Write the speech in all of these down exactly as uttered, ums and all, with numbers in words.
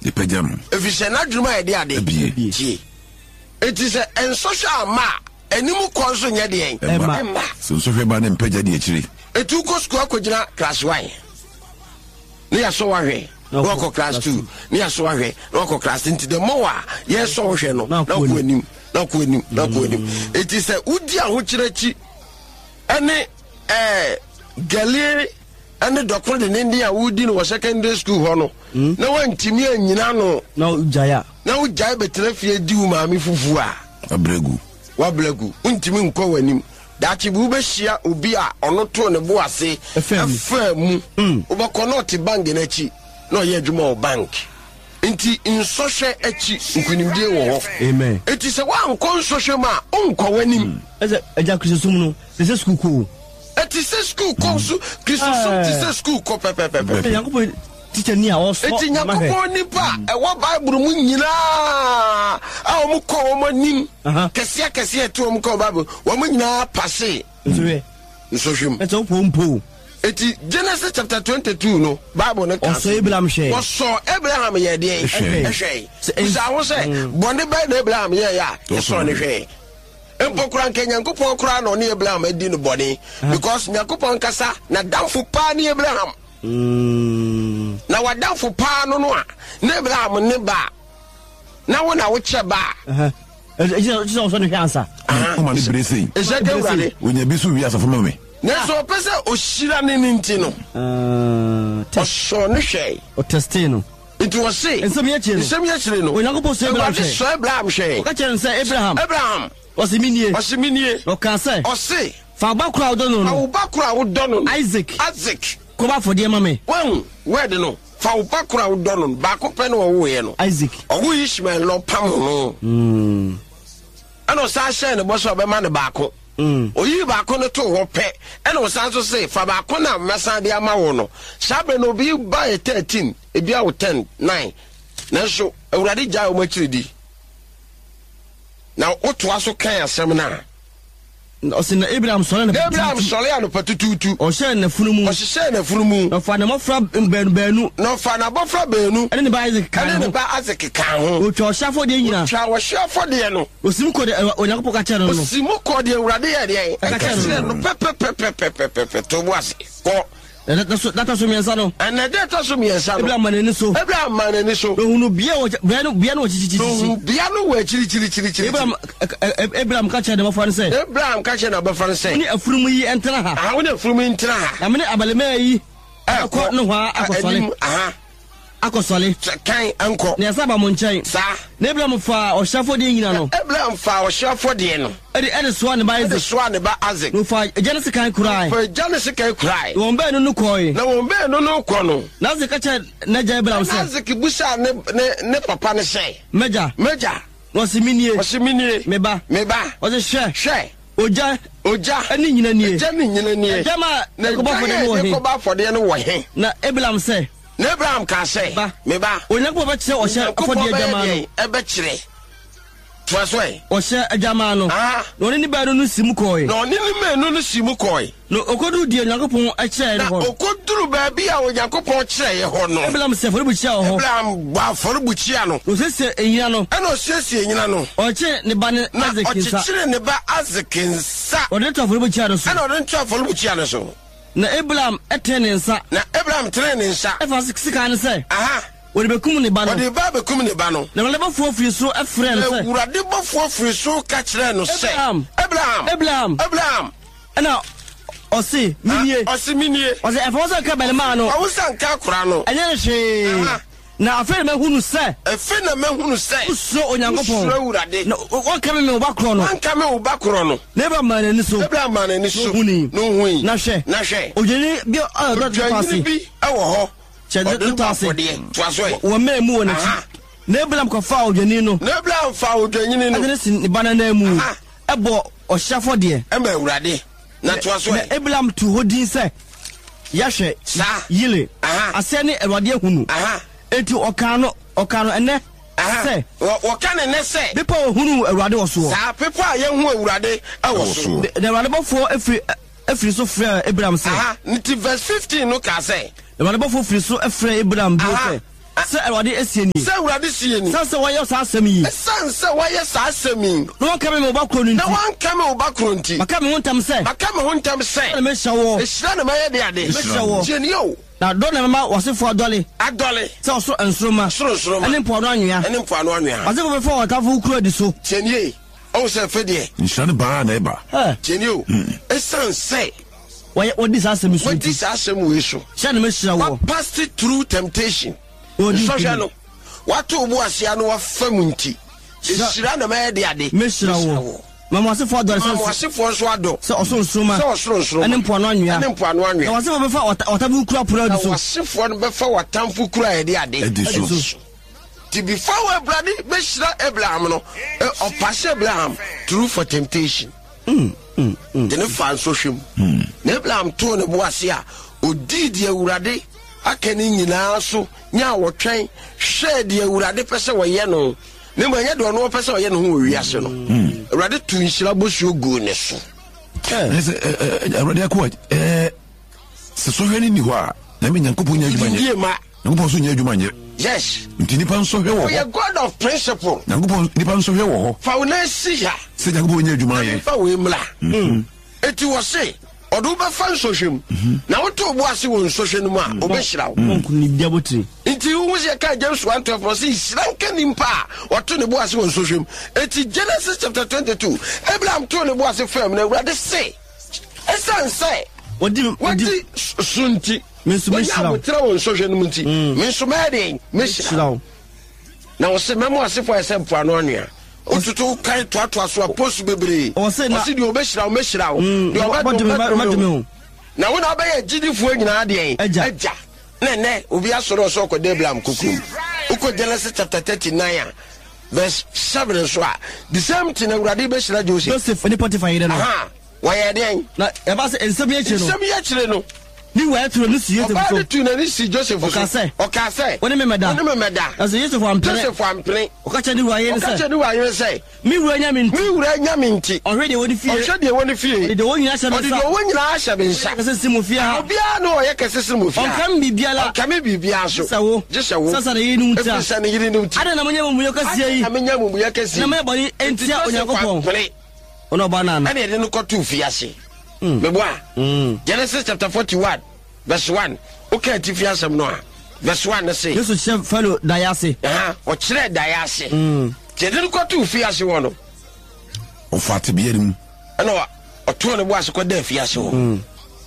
the pejam if you say na dwuma e de ade tie it is a social ma enimu konso nya de en emma so so hwe ba na mpeja de akiri etu ko school akogina class one ne ya so wahwe no class two ne ya so wahwe no class into the more yes so hwe no na ko anim na ko anim na ko anim it is a udi aho kirachi ene eh galeri ene doctor de India udi no secondary school ho no na wantimi anyina no na ujaya na ujaya betre fie di u maami fufu a abregu wa blegu untimi nko wanim dachi bu be hia obi a ono to ne bo ase efam ubako not bank na chi no ye adwuma o bank nti insoshe achi nkunimdie wo ho amen eti se wa nko nsoshe ma onko wanim eze eja krisosum no se school ko eti se school ko so krisosum ti se school ko pepepepe yankopo teacher ni a oso eti yankopo nipa e wa bible mu nyina a o mu ko o manim kese kese to o mu ko bible o mu nyina passe nsowe nsohwem eti opo mpo eti Genesis chapter twenty-two no bible no oso Abraham she oso Abraham ye de ehwe sa wo se bonde ba na Abraham ye ya so ne hwe empokura nkenya nkopon kura no ne Abraham adi no bone because nyakopon kasa na damfo pa ne Abraham mm na wadamfo pa no no a ne Abraham ne ba na wo na wo che ba eh eh je so ne hwansa o ma ni brese e je de wale onya bisu wi asafo mame na so pese o shira ne ninti no eh o so ne hwe o testino it was say ensem ye chire ensem ye chire no o yankopo so Abraham she so Abraham she o ka chere nse Abraham Abraham osiminie osiminie o ka say o say fa ba kura o dono fa ba kura o dono Isaac Isaac ko ba fodie mame wan where de no fa ba kura o dono ba ko pe no wo ye no Isaac o wu Ishmael lo pam no mm ano sa share ne bo so be ma ne ba ko mm oyi ba ko no to ho pe ene o san so say fa ba ko na mesa de ama wo no sabe no bi ba thirteen e bi a wo ten nine na so awurade ja o ma kiridi na oto aso kan asem na o se na Abraham sole na Abraham sole ya no patututu o share na funumu o share na funumu no fa na mofra benu benu no fa na bofra benu ene ne ba Isaac kan ene ne ba Isaac kan ho o twa shafo de nyina twa wo shafo de no o sim ko de onyakopo ka kere no o sim ko de awurade ya de ka kere no pepe pepe pepe pepe to boase ko That so that so miensa no. And that so miensa no. Abraham maneni so. Abraham maneni so. Ohunu bia wo bia no bia no chichichi. Ohunu bia no wo chiri chiri chiri chiri. Abraham Abraham ka che de mafan say. Abraham ka che na bafan say. Ni afurumu yi entena ha. Ah, woni afurumu entena ha. Na me ne abalema yi. Akọ no hwa akosole. Aha. Akosole. Kan anko. Ne asaba mo nchen. Sa. Na Abraham fa o shafo de nyina no. Abraham fa o shafo de no. Ede ede so ne ba Isaac. So ne ba Isaac. No fa Genesis kan kurai. Fa Genesis kan kurai. Won ba no no koi. Na won ba no no ko no. Na ze ka che na ja Abraham say. Isaac busa ne ne papa ne say. Meja. Meja. Wasiminie. Wasiminie. Meba. Meba. O ze hwe. Hwe. Oja oja ani nyina nie oja ni nyina nie jama na ko ba fode no he ko ba fode no wo he na Abraham say na Abraham ka say me ba onyankopɔ ba kyerɛ ɔhyɛ afɔde jama no e be kyerɛ twasoi ɔhyɛ jama no na oni ni ba no no sim kɔe na oni ni me no no sim kɔe no okodu die onyankopɔ akyerɛ no na okoduru ba bi a onyankopɔ kyerɛ ye ho no Abraham sɛ fɔre bu kyerɛ ho Abraham ba fɔre bu kyerɛ no no sɛ enyina no ɛna ɔsiesie enyina no ɔkyerɛ ne ba ne Isaac nsa ɔkyerɛ ne ba Isaac nsa ɔde to fɔre bu kyerɛ no so ɛna ɔde to fɔre bu kyerɛ no so na Abraham ɛtɛ ne nsa na Abraham tɛ ne nsa ɛfa sika ne sɛ aha ɔde bekum ne ba no ɔde ba bekum ne ba no na wale bɔfoɔ firi so ɛfrɛ no sɛ Awurade bɔfoɔ firi so ka kyerɛ no sɛ Abraham Abraham Abraham Abraham ɛna ɔse minie ɔse minie ɔse ɛfa sɛ ka bɛlema no ɔwusa nka kora no ɛnyɛ ne hwee na afei na mahunu sɛ afei na mahunu sɛ usuro onyankopɔn usuro Awurade na wɔnka me me wo ba korɔ no wɔnka me wo ba korɔ no na Abraham ma n'ani so Abraham ma n'ani so huni no hui na hwɛ na hwɛ odwene bi a ɔdɔ to paase bi ɛwɔ hɔ kyɛ de to ase toasoe wɔ mmerɛ mu wɔ n'akyi na Abraham kɔfa odwene no na Abraham fa odwanyini no ɛde ne si ne ba na mu ɛbɔ ɔhyɛ afɔdeɛ ɛma Awurade na toasoe na Abraham tu hɔ din sɛ yɛhwɛ yile asɛ ne Awurade ahunu enti ɔka no ɔka no ɛnɛ sɛ wɔka ne ne sɛ bepɔ ohunu Awurade wɔ so saa pepa a yɛhu Awurade ɛwɔ so na Awurade bɔfoɔ afiri afiri so frɛ Abraham sɛ nti verse fifteen no ka sɛ Awurade bɔfoɔ firi so afrɛ Abraham bio sɛ sɛ awurade asie ni sɛ awurade sie ni sɛ sɛ wɔyɛ saa asɛm yi ɛsan sɛ wɔyɛ saa asɛm yi na wɔnka me wɔba kuro no na nti wɔnka me wɔba kuro nti maka me ho ntam sɛ maka me ho ntam sɛ na mehyɛ wɔ ɛhyira na mayɛ de ade mehyɛ wɔ tie ni o na dɔ na mɛma wɔsefoɔ adɔle adɔle sɛ ɔso nsoroma sorosoro ɛne mpoano anwea ɛne mpoano anwea wɔsefo bɛfa wɔtafo kuro adi so tie ni ɔwo sɛ fɛ deɛ nhyira no baa na ɛba tie ni o ɛsan sɛ wɔdi saa asɛm so wɔdi saa asɛm wei so hyɛ na mehyira wɔ what passed through temptation Odi nsɔhwɛ no wato wo asia no wafa mu nti ɛhyira na mayɛ de ade mehyira wɔ mama wɔsefoɔ adɔle mama sɛ wɔsefoɔ nso adɔ sɛ ɔso nsoroma sɛ ɔsoro nsoroma ɛne mpoano anwea ɛne mpoano na anwea wɔsefo bɛfa wɔtafo kuro aporo na adi so wɔsefoɔ no bɛfa watamfo kura a yɛde ade Adi so. Adi so. Nti before wɔ Awurade bɛhyira Abraham no ɛ, ɔpahyɛ Abraham through for temptation de ne fa nsɔhwɛ mu na Abraham too ne bo ase a ɔdii deɛ Awurade aka ne nyinaa so nya wɔtwɛn hwɛ deɛ Awurade pɛ sɛ wɔyɛ no ne ma ɛnyɛ deɛ ɔno wɔpɛ sɛ ɔyɛ no ho wɔ wiase no Awurade to nhyira bosuo guu ne so sɛ awurade akoa sɛ sɔhwɛ no nni hɔ a na me nyankopɔn nya adwuma nyɛ Yie ma nyankopɔn so nya adwuma nyɛ yes nti nipa nsɔhwɛ wɔ ɔyɛ hɔ God of principle nyankopɔn nipa nsɔhwɛ wɔ hɔ fa wo na asi ha sɛ nyankopɔn nya adwuma yɛ fa wei mmra eti wɔ se ɔde wobɛfa nsɔhwɛ mu na woto wo ase wɔ nsɔhwɛ no mu a ɔbɛhyira wo ɔnko ne bia botire nti wo sɛ ka James one twelve sɛ hyira nka nimpa a ɔto ne bo ase wɔ nsɔhwɛ mu eti Genesis chapter twenty-two Abraham to ne bo ase fam na Awurade se ɛsan sɛ wɔdi wɔdi so nti me nso mehyira wo wotra wɔ nsɔhwɛ no mu nti me nso mɛyɛ den mehyira mehyira wo na wɔsɛ mɛmo asefo a ɛsɛ mpoano anwea otutu kae toatoa so a post bebree ɔsɛ na ɔsɛ deɛ ɔbɛhyira wo mɛhyira wo deɛ ɔbɛdome ɔbɛdome wo wo na wo na wobɛyɛ agyidifoɔ nyinaa deɛ Agya. agya na ɛnɛ obi asɔre ɔsɛ ɔkɔda Abraham kokurom wokɔ Genesis chapter thirty-nine a verse seven nso a the same thing Awurade bɛhyira Joseph Joseph ne Potiphar yere no aha wɔyɛ deɛn na ɛba sɛ nsɛm yɛ akyire no nsɛm yɛ akyire no ne wɔ aturo no si Yosef ɔbaa so de tu n'ani si Joseph so Ɔka sɛ, ɔka sɛ wɔne me mɛda wɔne me mɛda na sɛ Yosef ampene Joseph ampene ɔka kyɛ ne wura yere ɔka sɛ kyerɛ ne wayere sɛ me wura nya me nti me wura nya me nti ɔhwɛ deɛ wɔde fie ɔhwɛ deɛ wɔ ne fie ɔde deɛ wɔn nyinaa hyɛ me ɔde deɛ nsa ɔwɔ nyinaa ahyɛ me nsa kɛsɛ si mu fie ha obiara na ɔyɛ kɛse sɛ mo fie ɔnka me biribiara ɔka me biribiara so sɛ wo gye sɛ wo sɛ sɛ ne yere no nti a ɛfiri sɛ ne yere no nti adɛn na monyɛ mumuyɛ kɛseɛ yi na menya mumuyɛ kɛseɛ na mɛyɛ bɔne ɛntia Onyankopɔn pere ɔne ɔba no ana ɛne yɛde no kɔtoo fie ase meboa Genesis chapter forty-one verse one woka ati fie asɛm no a verse one ne se Yesu kyerɛ Faro daeɛ ase aha ɔkyerɛ daeɛ ase nti yɛde no kɔtoo fie ase wɔ no ɔfa tebea no mu ɛna ɔtoo ne bo ase kɔda fie ase wɔ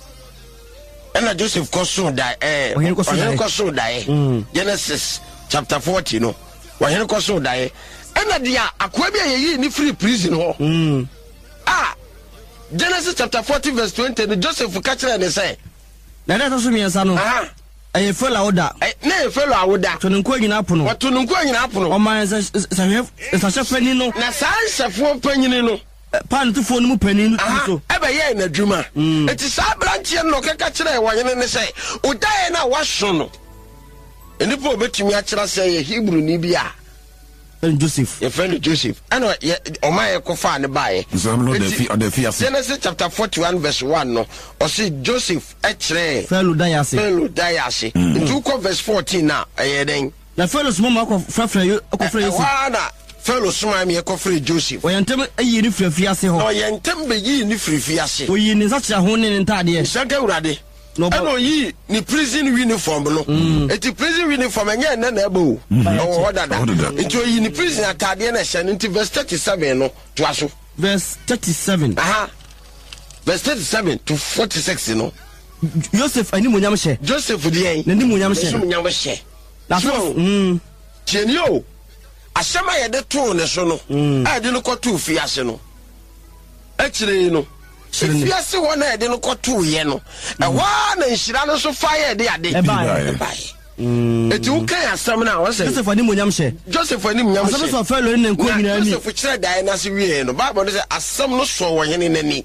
ɛna Joseph kɔ so da ɛɛ Ɔhene kɔ so daeɛ. ɔhene kɔ so daeɛ Genesis chapter forty no ɔhene kɔ so daeɛ ɛna deɛ akoa bi a yɛyii ne firi prison hɔ a Genesis chapter forty verse twenty no Joseph ka kyerɛ ne sɛ na ɛdɛ ɛtɔ so mmiɛnsa no aha ɛyɛ Faro a woda ɛ ne yɛ fɛlɛ a woda to ne nkoa nyinaa pono wɔto ne nkoa nyinaa pono ɔma nsahyɛ pani no na saa nsɛfoɔ panyini no paanotofoɔ no mu pani no ti aha so ɛbɛyɛ n'adwuma eti saa aberanteɛ no ɔkeka kyerɛ wɔnyene ne sɛ wodaeɛ no a waso no nnipa a obɛtumi akyerɛ sɛ yɛ Hebrew ni bi a ɛne Joseph yɛfrɛ no Joseph ɛna ɔma yɛ kɔfaa ne baeɛ nsɛm no ɔda fi ɔda fi ase Genesis chapter forty-one verse one no ɔse Joseph ɛkyerɛ Faro daeɛ ase Pharaoh daeɛ ase nti wokɔ verse fourteen na ɛyɛ dɛn na Faro soma ma ɔkɔfrɛfrɛ ɔkɔfrɛ Yosef ɛhɔ na Pharaoh soma me yɛkɔfrɛ Joseph ɔyɛ ntɛm ayi ne firi fie ase na hɔ ɔyɛ ntɛm bɛyii ne firi fie ase ɔyi ne nsakyerɛ ho ne ne ntadeɛ nsanka Awurade na ɛna ɔbɔ ɔyii ne prison uniform no eti prison uniform ɛnyɛ ɛnɛ na ɛbɛ o ɔwɔ hɔ dada Ɔwɔ dada. nti ɔyii ne prison ataadeɛ na ɛhyɛ no nti verse thirty-seven no toa so verse thirty-seven aha verse thirty-seven to forty-six no Joseph animonyam hyɛ Joseph deɛ n'animonyam hyɛ ɛsɛ nyam hyɛ na so so mm tiɛni o asɛm a yɛde too ne so no a yɛde no kɔtoo fie ase no akyire yi no fie ase hɔ na yɛde no kɔtoo yɛ no ɛhɔ a na nhyira no so fa yɛde ade ɛbaeɛ ɛbaeɛ eti wokan asɛm no a wɔsɛ Joseph animonyam hyɛ Joseph anim nyam asɛm sɔ Faro ne ne nkoa na nyinaa ni Joseph kyerɛ daeɛ no ase wie no Bible no sɛ asɛm no sɔ wɔ hene n'ani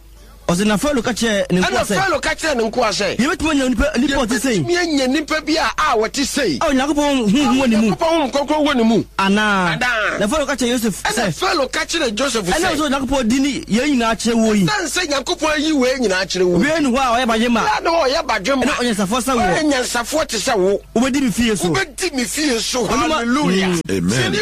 Ose na Pharaoh ka che ne nko say. Ana Pharaoh ka che ne nko say. Ye betu nya nipa nipa oti say. Me nya nipa bi a a woti say. Ah Yakobon hu hu woni mu. Yakobon kokko woni mu. Ana. Na Pharaoh ka che Joseph say. Ana Pharaoh ka che Joseph say. Ana so Yakobon di ni ye nyina kire wo yi. Dan say Yakobon yi we nyina kire wo. We nu ho a o ye baje ma. Na o ye baje ma. Na onye safo sa wo. Onye safo te say wo. Obedi mi fie so. Obedi mi fie so. Hallelujah. Amen.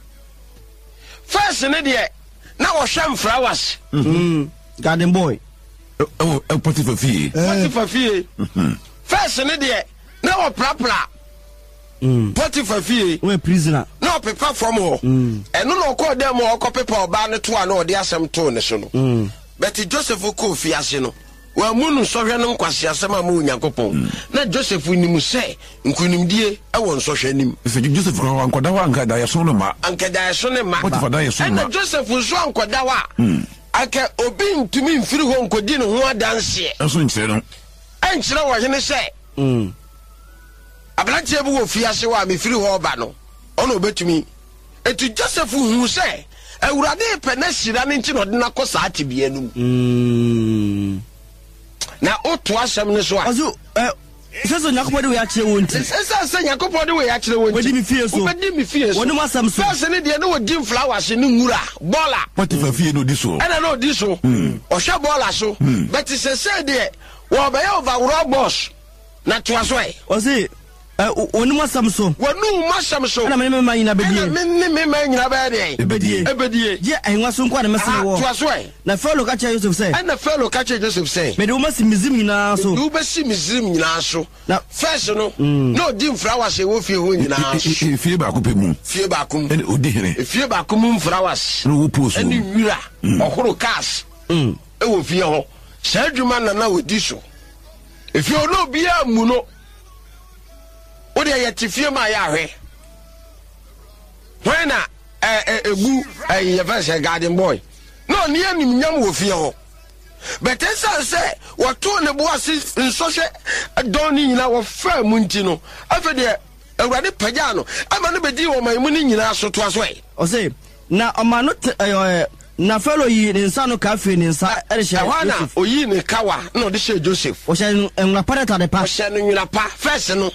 First ne de na wo hwam flowers. Mhm. Garden boy. Oh, oh, Potiphar fie. Potiphar fie. First ne de na wo prapra. Mm. Potiphar fie. We prisoner. Na pepa from ho. Eno no ko dem o ko pepa oba ne to a na o de asem to ne so no. Mm. But Joseph ko fie ase no. Wa munu sohwe no nkwase asem a mu Nyankopon. Na Joseph ni mu se nkunimdie e won sohwe nim. Ife Joseph ko ankoda wa anka da yeso no ma. Anka da yeso ne ma. Potiphar da yeso ma. Na Joseph so ankoda wa. Aka obi ntumi mfiri ho nkodi ne ho adanse. Eso nkyere no. Ankyere wo hene se. Mm. Abranche bu wo fiase wa me firi ho ba no. Ono obetumi. Etu Joseph hu se Awurade pe na hira ne nti no de na kosa atibie no. Mm. Na oto asem ne so a. Azu eh Seso Yakobon de we akire wo nti. Sesa se Yakobon de we akire wo nti. Wodi mi fie so. Wodi mi fie so. Woni mo asam so. First ne de na wodi flowers ne ngura, bola. Potiphar fie no di so. Ana no di so. O hwe bola so. But se se de wo be ya over boss. Na to aso e. O se eh woni mo asam so. Wonu mo asam so. Ana me me man nyina bedie. Me ne me man nyina ba de. Ebedie. Ebedie. Je enwa so nko na mesene wo. To aso e. Na Pharaoh ka che Joseph say. Ana Pharaoh ka che Joseph say. Me de wo masi mizim nyina so. Du be si mizim nyina so. Na first no. No di flowers e wo fie ho nyina so. Fie ba ko pe mu. Fie ba ko mu. E odi hene. Fie ba ko mu flowers. No wo post. Ani wira. Ohoro cars. Mm. E wo fie ho. Sa adwuma na na wodi so. E fie o no bia mu no. O de ye tifie ma ya hwe. When na eh egu eh ye verse garden boy. No ni anim nyam wo fie ho. But esa say wato ne bo ase nsohwe don ni nyina wo fa mu nti no. Afa de Awurade pagya no. Ama no bedi wo man mu ni nyina so to aso e. O say na ama no na Pharaoh yi ne nsa no ka fe ne nsa e hye. Ahwana oyi ne kawa na o de hye Joseph. O hye enwa pareta de pa. O hye no nwira pa first no.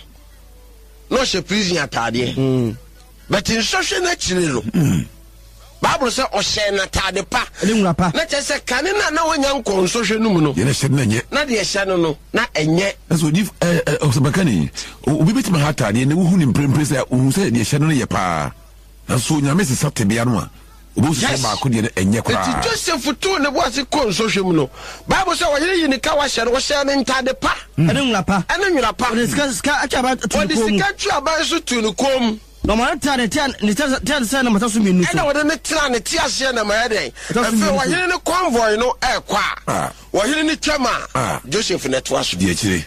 No she prison atade. Mm. But in social na chire no. Mm. Bible say o she na atade pa. Ele nwira pa. Na che se kane na na wonya nkon social no mu no. Ye na hye na nye. Na de hye no no na enye. Eso di eh o se bakani. Obi betima ha atade ne wo hu ni mprempre say o say de hye no ye pa. Na so nya me se sapte bia no a. Obi so ba ko de enye kra. Ti Joseph to ne bo ase kon social mu no. Bible say o ye ni ka wa hye no wo hye ne ntade pa. Ele nwira pa. Ele nwira pa. O ska ska acha ba tu ko. O de ska tu ba so tu no kom. No man tane tane ni tane say na mataso mi nu so. Ena wo de ne tira ne ti ase na ma den. Efe wo hene ne convoy no e kwa. Wo hene ne twama. Joseph ne to aso. Die kire.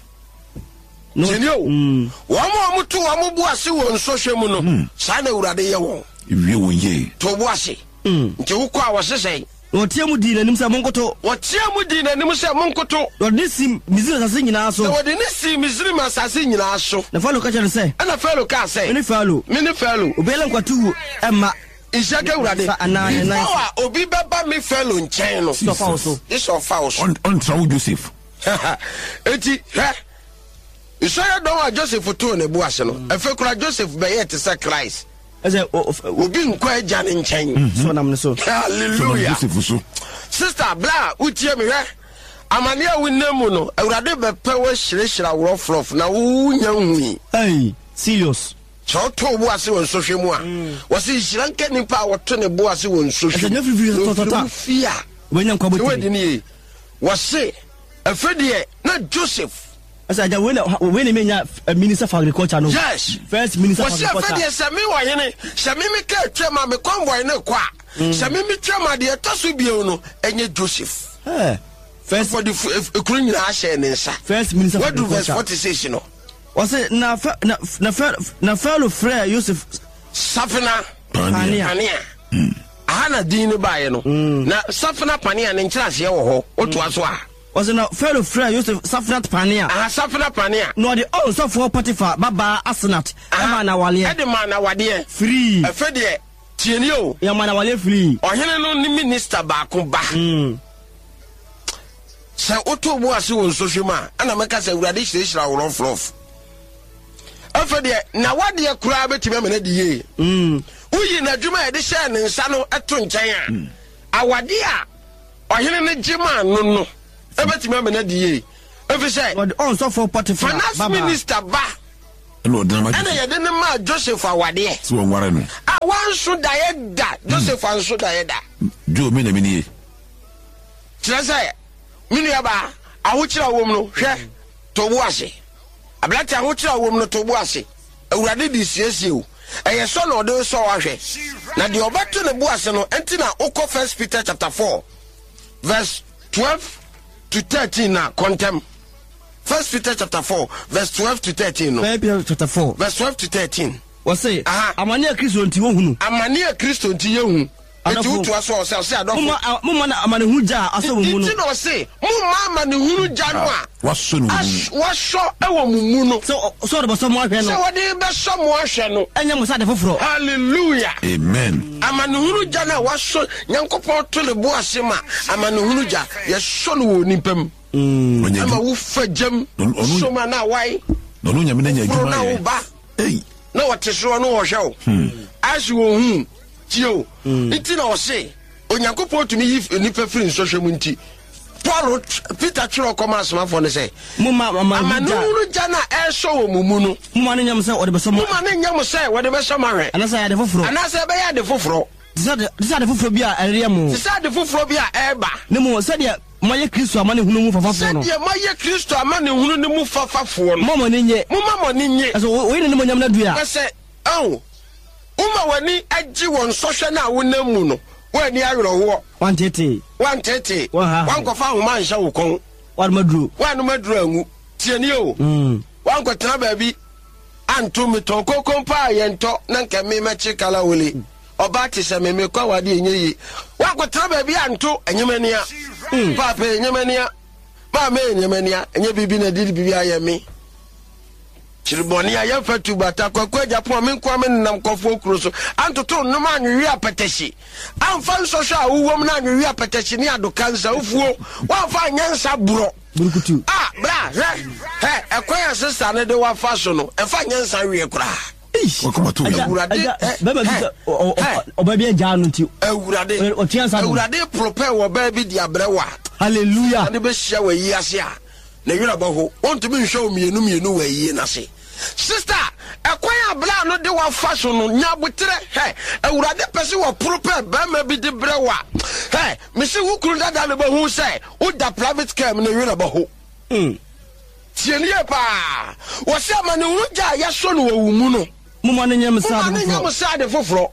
No. Jenio. Wo mo mo to wo mo bu ase wo nso hwe mu no. Sa na Awurade ye wo. Iwie wo ye. To bu ase. Nti wo kwa wo sesei. O tie mu di na nim se monkoto. Wo tie mu di na nim se monkoto. O de sim mizira sase nyina so. Wo de ne sim mizira sase nyina so. Na Pharaoh ka che say. Ana Pharaoh ka say. Me ne Pharaoh. Me ne Pharaoh. Obele nkwatu emma. Isaka Awurade. Ana na. Obi baba me Pharaoh nchen no. So fa so. This of fa so. On on trawo Joseph. Eti, he. Isaya don wa Joseph to ne bu ase no. Efe kura Joseph be ye te say Christ. Ese obi nkwa agya ne nchen. So nam ne so. Hallelujah. Sister bla utie me hwe. Amane a wonam no Awurade be pe wo hyirehira woro flof na wo nya hui. Hey, serious. So to bu ase won sohwe mu a. Wo se hyira nka nipa a wo to ne bu ase won sohwe. Ese nyafi fi to to ta. Fia. We nya nkwa boti. We di ni. Wo se afedie na Joseph Asa ja when when menya minister for agriculture no. Yes. First minister for agriculture. agriculture. Wasi afede se mi wa hene, se mi mi ka twema me convoy ne kwa. Se mi mi twema de etoso bio no enye Joseph. Eh. First for the ekuru nyina a share ne nsa. First minister for agriculture. What do verse forty-six no? Wasi na na na na Pharaoh Freya Joseph Safina Pania. Pania. Ahana din ne bae no. Na Safina Pania ne nkyerase ye wo ho. Oto aso a. Was na Pharaoh Freya Joseph Safnat Pania. Ah, Safnat Pania. No the all so for Potiphar baba Asenat. E ma na wale. E de ma na wade. Free. E fe de tieni o. Ya ma na wale free. Ohene no ni minister ba ko ba. Mm. Sa oto bo ase won social ma ana meka sa urade hyira wo flof afede na wade kura betime me na de ye mm uyi na dwuma e de hye ne nsa no eto nkyɛn a awade a ɔhene ne gima no no e betime me na de ye efi sɛ on so for Potiphar finance minister ba no dama ana ye de ne ma Joseph awade so nware no a wanso da ye da Joseph anso da ye da jo me na me ni kyerɛ Miniaba, I would tell a woman, share to wash. A black I would tell a woman to wash it. I would have this yes, you. And your son or those so wash it. Now the Obato the Boasano, Antina Oko First Peter chapter four, verse twelve to thirteen. Now, contempt. First Peter chapter four, verse twelve to thirteen. Maybe chapter four, verse twelve to thirteen. What's say? Ah, I'm near Christian to you. I'm near Christian to you. Etu to aso se se adofo mumma na amane huja aso mumu no ti no se mumma amane hunu ja no a waso no mumu waso ewo mumu no so so de boso mo ahwe no so wode be so mo ahwe no enya musa de foforo hallelujah amen amane hunu ja na waso nyankopon to le bo ase ma amane hunu ja ye so no wo nipam mm ama wo fajam so ma na wai no no nyame na nya adwuma na wo ba ei na wote so no wo hwe o asu wo hu Tio, iti na ose onyankopon tumi yi nipa free social munti Paul Peter Chiro come as ma for ne say mumma amanu jana e so wo mumu no mumma ne nyam say wo de beso mumma ne nyam say wo de beso ma hwe ana say ya de foforo ana say be ya de foforo disa de disa de foforo bia ere mu disa de foforo bia e ba ne mu say de moye Kristo amane hunu mu fafafo no say de moye Kristo amane hunu ne mu fafafo no mama ne nye mumma mo ne nye so wo ne mo nyam na dua say oh uma wani aji won social na wona mu no wani awerɔho one thirty one thirty wan ko fa homa nhyɛ wo kon wan maduro wan maduro angu tieni o mm wan ko tena ba bi anto meto kokon pa yento na nka me machi kala wole oba ti se me me kwa wade enyeyi wan ko tena ba bi anto enyemania pa pa enyemania ma me enyemania enye bibi na didi bibi ayemi Chiriboni ya fatu bata kwa kwa japo men kwa men nam kofo kruso antoto no ma nwi apatashi amfa nsosho a uwom na nwi apatashi ni adokansa ufuo wa fa nyansa buro burukutu ah bra he he ekwan sesa ne de wa fa so no e fa nyansa wi kura wakoma to awurade baba bisa oba bia ja no ti awurade awurade prepare wo ba bi dia brewa hallelujah ade be hia wa yi ase a na yura baho want to be show mienu mienu wa yi na se sister ekwan abla no de wa fashion no nya botere he awurade pese wa prepare ba ma bi de brewa he me se wo kuru dada le bahu say wo da private care na yura baho mm tienie pa wo se amane wu ja ya so no wu mu no mumma ne nyam sa de nyam sa de foforo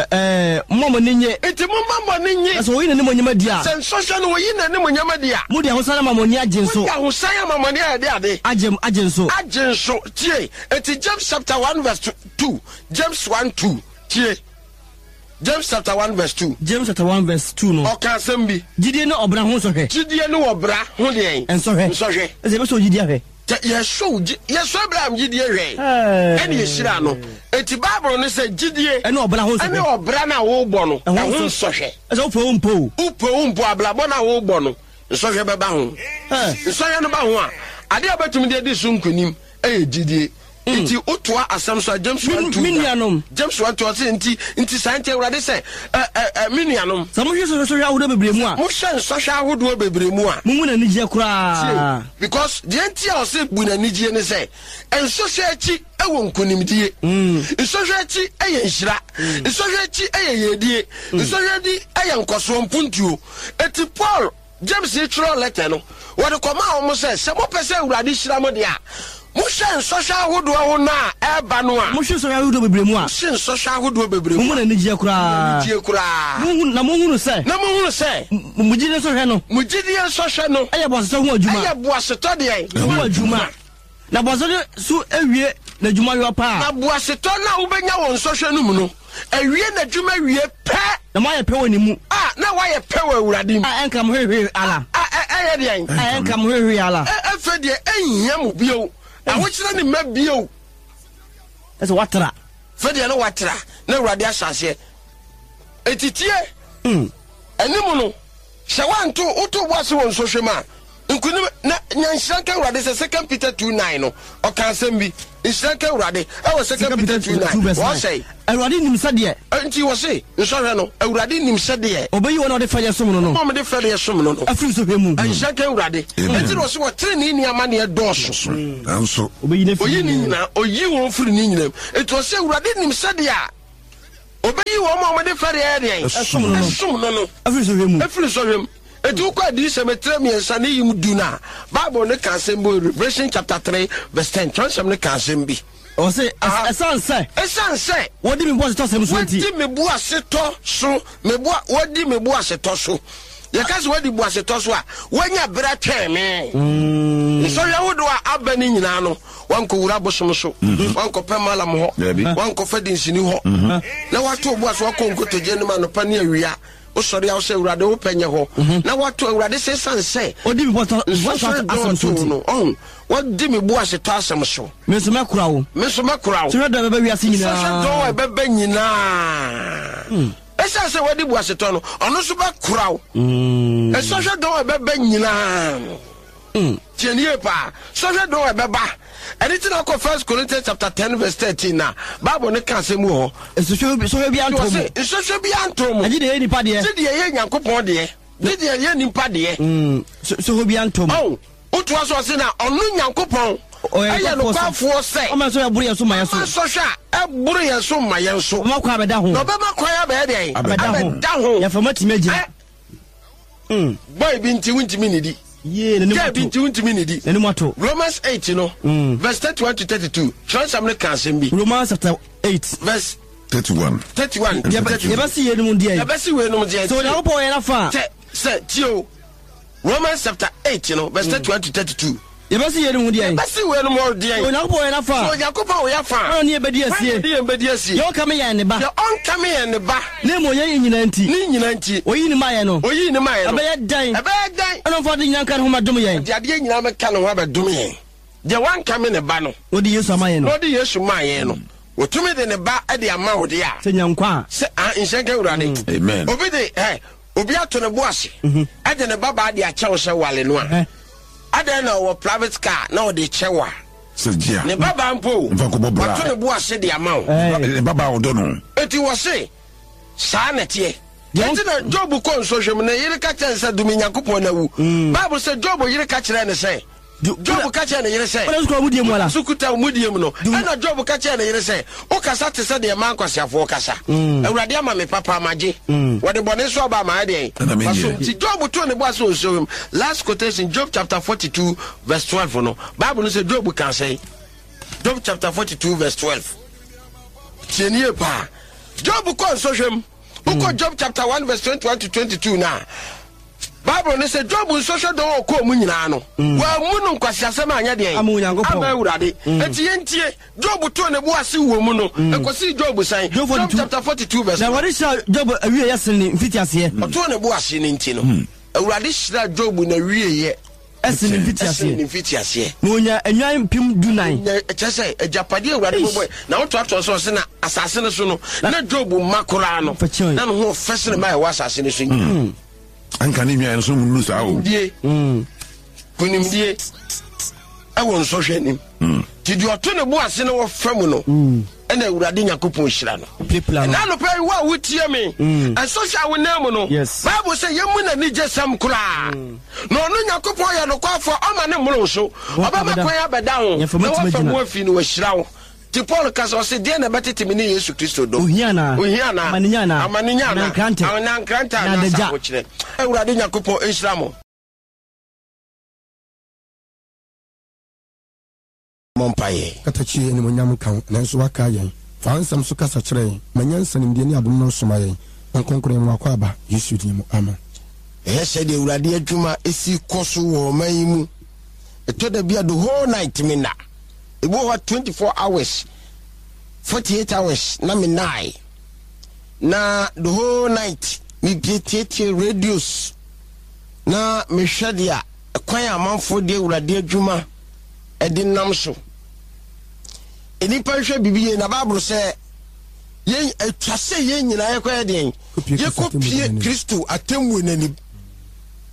eh mumma ne nye enti mumma ne nye so wo yin ne mo nyama dia sen social no wo yin ne mo nyama dia mu dia ho sana mamoni agenso ya ho sana mamoni ade ade agem agenso agenso tie enti James chapter one verse two James one two tie James chapter one verse two James chapter one verse two no oka sembi gidie no obra ho so hwe gidie no obra ho de en enso hwe enso hwe eze be so gidie hwe ye show ye so Abraham gidie hwe ene ye shira no eti Bible no say gidie ene obra ho so ene obra na wo gbo no ho so hwe eze wo po mpo upo umpo ablabo na wo gbo no nso hwe be ba ho nso hwe no ba ho a ade abatum de di so nkonim e gidie enti otoa asam so James one two minianom James one two say enti enti sante urade say eh eh minianom samo hwe so so hwe ahodo bebremu a mo hwe so hwe ahodo bebremu a mumu na nigye kura because the enti o say bu na nigye ne say enso hwe achi ewo nkonimdie enso hwe achi eye nhira enso hwe achi eye yedie enso hwe di eye nkoso mpuntuo eti Paul James chiro letter no wo de koma o mo say se mo pese urade hira mo de a Mushen social hodo ho na e ba no a mushen social hodo bebremu a mushen social hodo bebremu mu na nigye kura nigye kura mu na mu hunu se na mu hunu se mugide so hwe no mugide so hwe no aye bo so ho adwuma aye bo aseto de ho adwuma na bo so su ewie na adwuma yo pa na bo aseto na wo benya won so hwe no mu no ewie na adwuma wie pe na ma ye pe woni mu ah na wa ye pe wa awurade mu ah enka mo hwehwe ala ah aye de en ah enka mo hwehwe ala e fe de enhia mu bio a wochira ni mabio ese watra fede no watra na awurade asase etitie mm enimu no hye wanto uto boase won so hwema nkunim na nyanhyanka urade se second Peter two nine no o kan sembi nyanhyanka urade e wo second Peter two nine wo say urade nim sade nti wo say nsohwe no urade nim sade obeyi wona de fa yesom no no mo de fa yesom no no afiri so hwemu nyanhyanka urade nti wo say wo tre ni ni ama ne doso anso obeyi ne oyi ni nyina oyi wo firi ni nyinam enti wo say urade nim sade a obeyi wo mo de fa de de esom no esom no no afiri so hwemu afiri so hwemu etu kwa di semetre mi ensane yim duna Bible ne kan sembo Revelation chapter three verse ten transam ne kan sembi o say esan say esan say wodi me boss to sem so nti wodi me bu aseto so me bu wodi me bu aseto so ye ka se wodi bu aseto so a wanya bra twen me mm so ya wodo a abani nyina no wanko wura bosom so wanko pemala mo ho wanko fadi nsini ho na wato bu aso wanko nkotoje ne ma no pa ne awia o sori awo se urade wo penye ho na wato urade se sanse odi mi boto what asem so no on wodi mi bu ase to asem so me so makura wo me so makura wo se do be wi ase nyina se do e be be nyina esa se wodi bu ase to no ono so ba kura wo esa se do e be be nyina tienie pa so se do e be ba anything I First Corinthians chapter ten verse thirteen na Bible ne kan semu ho so so so bi antom so so bi antom agi de nipa de se de ye Nyankopon de de de ye nipa de mm so so bi antom oh otu aso se na onu Nyankopon aye no kwafo se o ma so ya buru ye so ma ye so so sha e buru ye so ma ye so ma kwa beda ho no be ma kwa ya be de abeda ho ya fa matime agina mm boy bi nti wuntimi nidi ye ne ne bi nti wuntimi nidi ne mato Romans eight no verse thirty-one to thirty-two transam ne kan sembi Romans chapter eight verse thirty-one thirty-one ye ba si ye no dia ye ba si we no dia so na opo ye na fa se tio Romans chapter eight no verse thirty-one to thirty-two ye ba si ye no dia ye ba si we no mo dia so na opo ye na fa so Yakoba o ya fa o ne be dia sie ye be dia sie ye o kam ye ne ba ye on kam ye ne ba ne mo ye nyina nti ni nyina nti oyi ni ma ye no oyi ni ma ye no abe ye dan abe ye dan ono fo de nyina kan ho ma dum ye de ade nyina me kan ho abedum ye de wan kam ne ba no odi Yesu ma ye no odi Yesu ma ye no otumi de ne ba e de ama wo de a se nyankwa se a inshenke urade amen obi de eh obi ato ne bo ase e de ne ba ba de a chewo se wale no a ade na wo private car na wo de chewa se gia ne baba mpo mfa ko bobra ato ne bo ase de ama wo ne baba wo do no eti wo se sa na tie eti na Job ko nso hwem na yire ka chen se dumi Nyankopon na wu Bible say Job yire ka kire ne se Job ka kire ne yire se wala ko mudie mu ala sukuta mudie mu no na Job ka kire ne yire se o kasa te se de man kwasiafo kasa awurade ama me papa amaje wo de bone so ba ma de so ti Job to ne bo aso so last quotation Job chapter forty-two verse twelve no Bible no say Job can say Job chapter forty-two verse twelve tienie pa Job ko nso hwem uko Job chapter one verse twenty-one to twenty-two na Bible ne say Job nso hwe do ko mu nyina no wa mu no nkwasi asem anya de amu Nyankopon aba urade enti yentie Job to ne bo ase wo mu no ekosi Job san Job chapter forty-two verse na wari sha Job awie yesen ni mfiti ase o to ne bo ase ni nti no urade shira Job na wie ye esen ni mfiti ase ni mfiti ase no nya enwan pim du nine chese ejapade urade bobo na wo to ato so se na asase ne so no na Job makora no na no ho fesene mai wa asase ne so anka ni nwa so mu sa o die mm kunim die awon so hwenim mm ti di oto ne bo ase ne wo fam no ena urade Nyankopon hira no na no pay wa wutie me and social we name no Bible say yemu na ni jesam kura no no Nyankopon ya no kwafo o ma ne mro so oba makoya beda ho na wo fam wo fi no wo hira wo ti Paul kasa o se de na betete me ni Yesu Kristo do ohiana ohiana amaninyana amaninyana ankranta na ankranta na sa wo kire urade Nyankopon hira mo mompaye katachi eni monyam kan nanso waka yen fansam so kasa kire manyansan ndi ni adom no soma yen nkonkore mu akwa aba Yesu di mu ama ehse de urade adwuma esi koso wo man mu eto da bia the whole night me na ebo ho twenty-four hours forty-eight hours na me nai na the whole night me tietie radios na me hwedia kwan amanfo de urade adwuma edi nam so eni pa hwe bibiye na Bible say yen atwase yen nyina ye kwa den ye kopie Kristo atemmu nani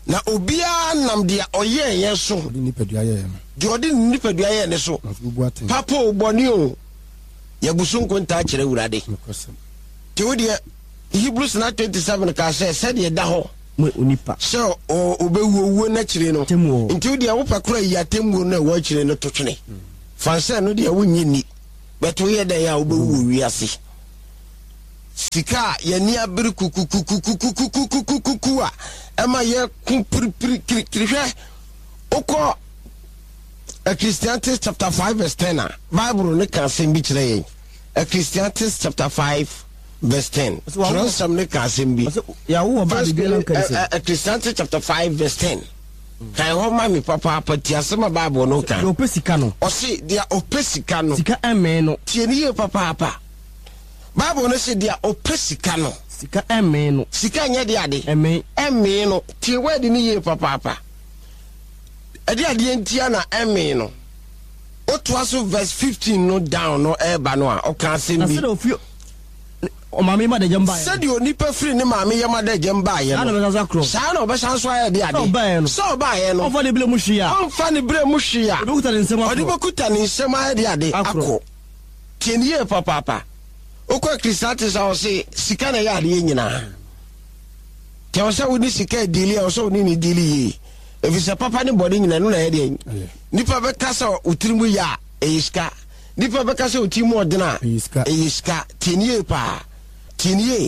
na obia nam dia oye yen so odi nipadua ye no de odi nipadua ye ne so papa oboni o yabusu nkonta kire wurade te wodi Hebrews na twenty-seven ka say said ye da ho onipa so obewu owo na kire no nti wodi wo pakora yi atemwo na wo kire no totwene fanse no de wonyi ni beto ye da ya obewu wi ase sika ye ni abiri kukukukukukukukukukukuwa ema ye kumpiri kirihwe oko Ecclesiastes chapter five verse ten Bible ne kan sembi kire ye Ecclesiastes chapter five verse ten Transam ne kan sembi ya wo ba bi lan kan se Ecclesiastes chapter five verse ten kai ho ma mi papa pati asema Bible no kan opesika no o se dia opesika no sika eme no tie ni ye papa papa Bible no se dia opesika no sika eme no sika nya dia de eme eme no tie word ni ye papa papa ade ade ntia na eme no o to aso verse fifteen no down no eba no a o kan sembi o mami ma de jamba said you nipa free ni mami ya ma de jamba ye no na za kro sa na obesanso aye de ade so ba ye no o fa ni bre mu hwia o fa ni bre mu hwia o kuta ni nsem akro o di bokuta ni nsem aye de ade akro tie ni ye papa papa o ko Christianity o se sika na ya ade nyina te o se woni sika dili o se woni ni dili yi if it's a papa ni body nyina no na ye de nipa be kasa utirimu ya eiska nipa be kasa utimu odena eiska tie ni ye pa tinie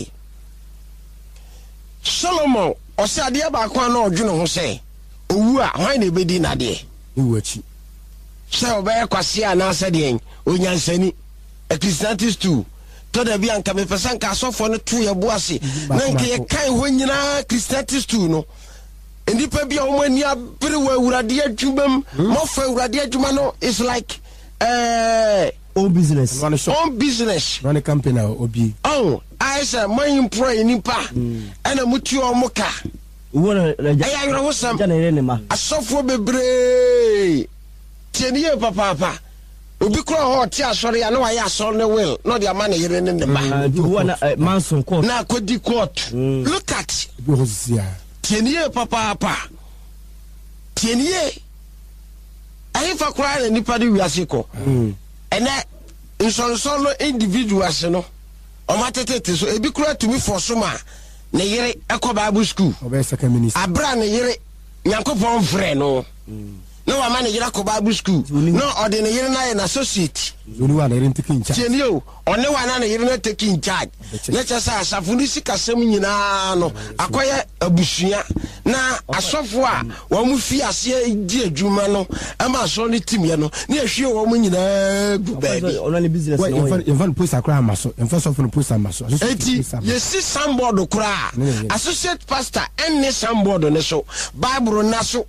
Solomon o se ade ba kwa na odwene ho se owu a hwan na bedi na de owu achi se obaye kwase ana se de onyansani Ecclesiastes two to da bi anka me pesa nka asofo no to ye boase na nke ye kan ho nyina Ecclesiastes two no ndipa bia o mani abere wa awurade adwumam mo fa awurade adwuma no is like eh own business own business run a company obi oh I say my employee nipa ana mutu o muka wona ya yoro hosam jana ne ma asofo bebre tieniye papa papa obi kro ho ti asore ya na wa ya asore ne will no dia man yere ne ne ba wona manson court na kodi court look at tieniye papa papa tieniye ayi fa kra na nipa de wiase ko ene insonso individuals no o matete so ebi kura tumi forso ma ne yere ekọ Bible school obe second minister abra ne yere Yankopon frɛ no no wa ma ne yere ekọ Bible school no ode ne yere na ye na associate zoni wa na yere take in charge tieni o one wa na ne yere na take in charge ne chesa asafo ni sikasem nyina no akoye abusua na asofo a wo mu fi ase di adwuma no ama so ne timye no ne ahwie wo mu nyina gu baby ona ne business no we even post akra amaso en so for post amaso eti yesi samboard kura associate pastor enne samboard ne so Bible na so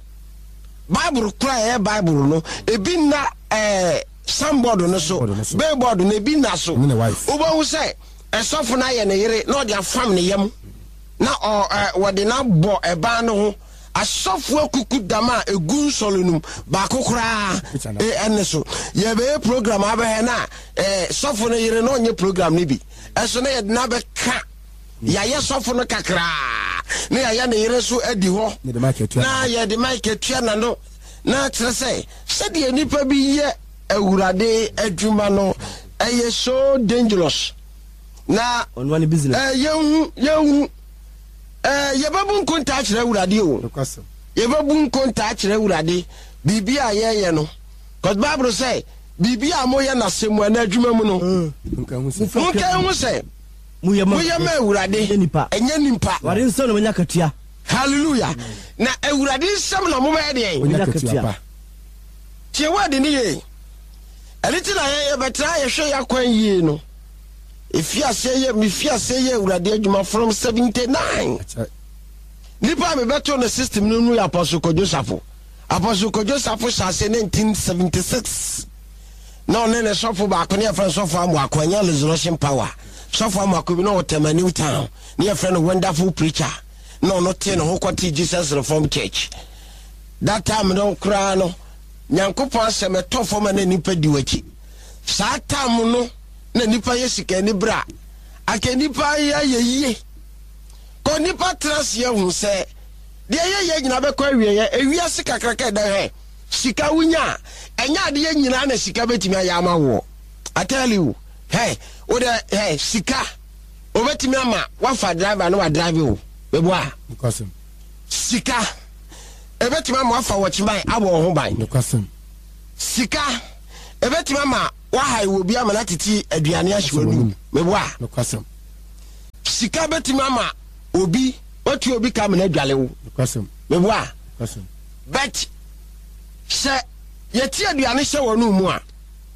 Bible kura e Bible no ebi na eh samboard no so billboard na ebi na so obo hu say esofo na ye ne yere na odi afam ne yam na o wode na bo eba no ho asofo akuku dama egun solunum ba kokora e enne so ye be program abe na eh sofo ne yere no onye program ni bi eso na ye na be ka ya ye sofo no kakra na ya ya ne yere so adi ho na ye de mic tua na no na tere say se de nipa bi ye awurade adwuma no eye so dangerous na on one business eh yehu yehu eh yebabu nkonta akire awurade o yebabu nkonta akire awurade bibia ye ye no cause Bible say bibia moye na semu na adwuma mu no nka hu say muye ma awurade enye nimpa ware nso no nya katua hallelujah na awurade nsam na mo ba de nya katua tie wade ni ye eliti na ye betra ye hwe yakwan yi no Efiase ye mi fiase ye awurade adwuma from seventy-nine nipa me beto no system no nu Apostle Joseph Apostle Joseph shase nineteen seventy-six no ne ne sofo ba ko ne afran sofo amu akwanya resurrection power sofo amu akobi no Tema New Town ne afran wonderful preacher no no te no hokoti Jesus Reformed Church that time no kra no Nyankopon aseme tofo ma na nipa diwachi sa time no na nipa yesika ni bra ake nipa ya yeye ko nipa trans ye hu se de ye ye nyina be kwa wie ye ewia sika kraka da he sika wunya enya de ye nyina na sika betimi ayama wo I tell you hey o de hey sika o betimi ama wa fa driver no wa drive o bebo a because sika e betimi ama wa fa watchman abo ho ban because sika e betimi ama wa hai wo bia ma na titi aduane ahwanu bebo a because sika betimi ama obi otu obi ka na adwale wo because bebo a because but se yeti aduane hye wonu mu a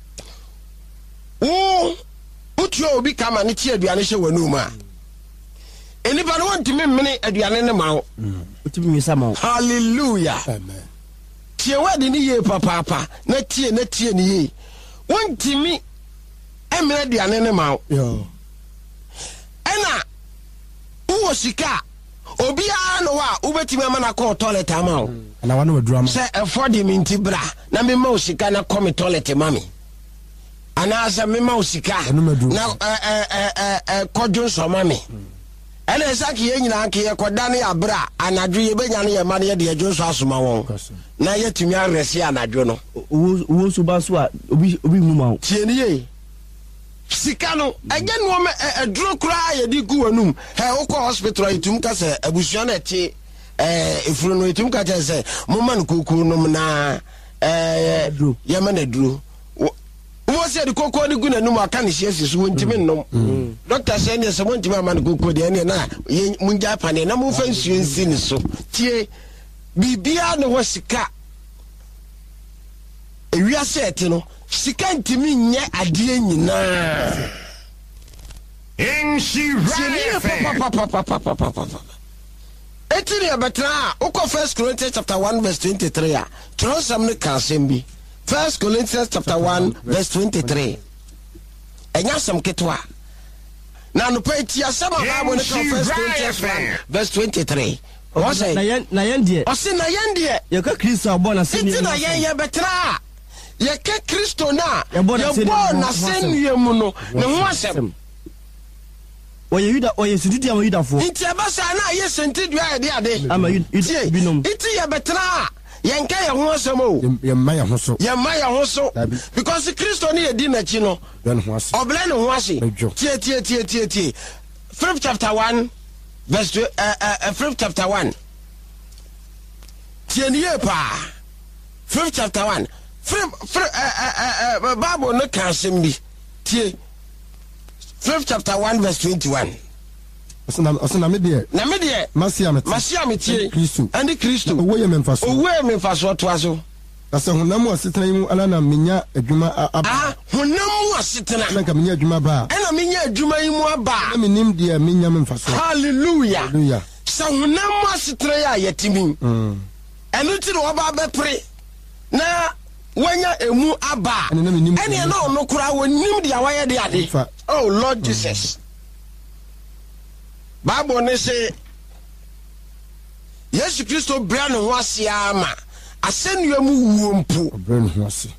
wo otu obi ka ma ne ti aduane hye wonu mu a enipa no ntimi mmene aduane ne ma wo otimi mi sama hallelujah amen tie wadi ni ye papa papa na tie na tie ni ye wontimi emene aduane ne ma wo yo ena wo sika obi a no wa ubetimi ama na ko toilet ama wo na wana wadrama se afford me nti bra na me ma osika na come toilet mami ana asa me ma osika na eh eh eh eh kojo so mami ene esaki ye nyina ke ye koda ne abra anadwo ye benya ne ye ma ne ye de adwo so asoma won na ye tumi aresi anadwo no wo so ba so a obi obi mu ma tie ni ye sika no anya no me eduro kura ye di gu wanum he wo ko hospital itum ka se abusua na ti eh ifuru no itum ka se mo man kokuru no na eh ye ma na duro wo se de kokoro de gu na num aka ne siesi so wontimi nnom doctor say ne se wontimi ama ne kokoro de ne na munja pane na mo fa nsuo nsi ne so tie bibia ne ho sika ewia se ete no sika ntimi nye ade nyina enshira papa papa papa papa etiri abetra uko First Corinthians chapter one verse twenty-three a tronsam ne kansem bi First Corinthians chapter one verse twenty-three enya sam ketwa na no pa ti asama ba mo ne First Corinthians one verse twenty-three o say na yen na yen die o say na yen die ye ka Kristo abo na se ni na yen ye betra ye ke Kristo na ye bo na se niemu no ne ho asem oye yuda oye sididi am yuda fo nti abasa na ye sentidua ye de ade ama yuda binom iti ye betra ye nka ye ho asem o ye ma ye ho so ye ma ye ho so because Kristo ne ye di na chi no ben ho ase obele ne ho ase tie tie tie tie tie Philip chapter one verse two, uh, uh, Philip chapter one tie ni ye pa Philip chapter one Philip uh, uh, uh, Bible no kan asem bi tie Philip chapter one verse twenty-one. Osana osana me de. Na me de. Masia me. Masia me tie. Kristo. Andi Kristo. Owo ye memfaso. Owo ye memfaso to aso. Asa honam asetena yimu ala na menya adwuma aba. Ah, honam asetena. Na ka menya adwuma ba. Ena menya adwuma yimu aba. Na menim de menya memfaso. Hallelujah. Hallelujah. Sa honam asetena ya yetimi. Mm. Enu ti no ba be pre. Na wanya emu aba. Ene na ono kura wonim de awaye de ade. Oh Lord Jesus. Bible ne say Yesu Kristo bra no ho ase ama asenua mu wuo mpu bra no ho ase.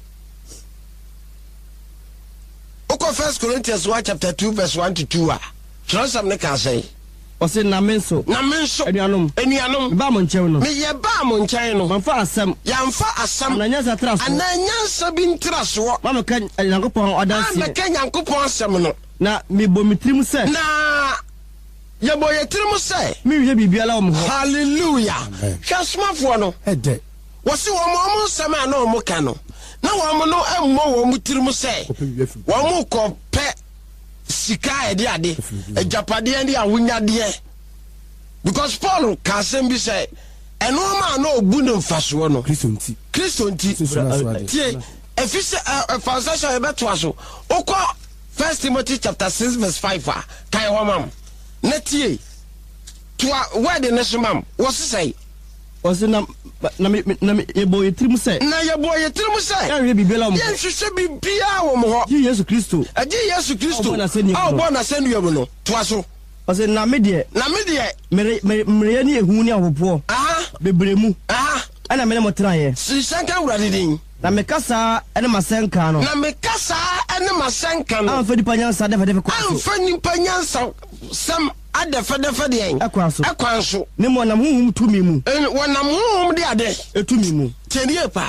Oko First Corinthians one chapter two verse one to two a Tronsam ne ka say o se na menso na menso enuanom enuanom ba mo nkyɛn no me ye ba mo nkyɛn no manfa asɛm yamfa asɛm ananya traso ananya sabin traso ma me ka Nyankopɔn ɔdanse ma me ka Nyankopɔn asɛm no na me bo mitrim sɛ na ye bo ye tirim sɛ me hwɛ bibiala wo ho hallelujah hwasmafo no ede wo se wo mo nsɛm a na wo ka no na wo no emmɔ wo mutirim sɛ wo mo kɔ pɛ sika ede ade ejapade ande awunyade because Paul ka asɛm bi sɛ eno ma na obu ne mfaso no Kristo nti Kristo nti tie efise efasasha ebeto aso okɔ First Timothy chapter six verse five a kai ho mam na tie to word ne so mam wo sesai o se na na me na me ebo yetrim sɛ na yebo yetrim sɛ ya hwɛ bibiala wo ho ye hwehwɛ bibia wo mo ho Yesu Kristo agi Yesu Kristo a wo na senu mu no to aso o se na me de na me de mere mere ni ehu ni ahopo aha bebremu aha ana me ne mo traye si sanka wurade din na mekasa ene masenka no na mekasa ene masenka no amfa nipa nyansa defa defa kwa amfa nipa nyansa sam adefa defa de en akwanso akwanso ne mo nam huhum tumi mu en wonam huhum de ade etumi mu tenie pa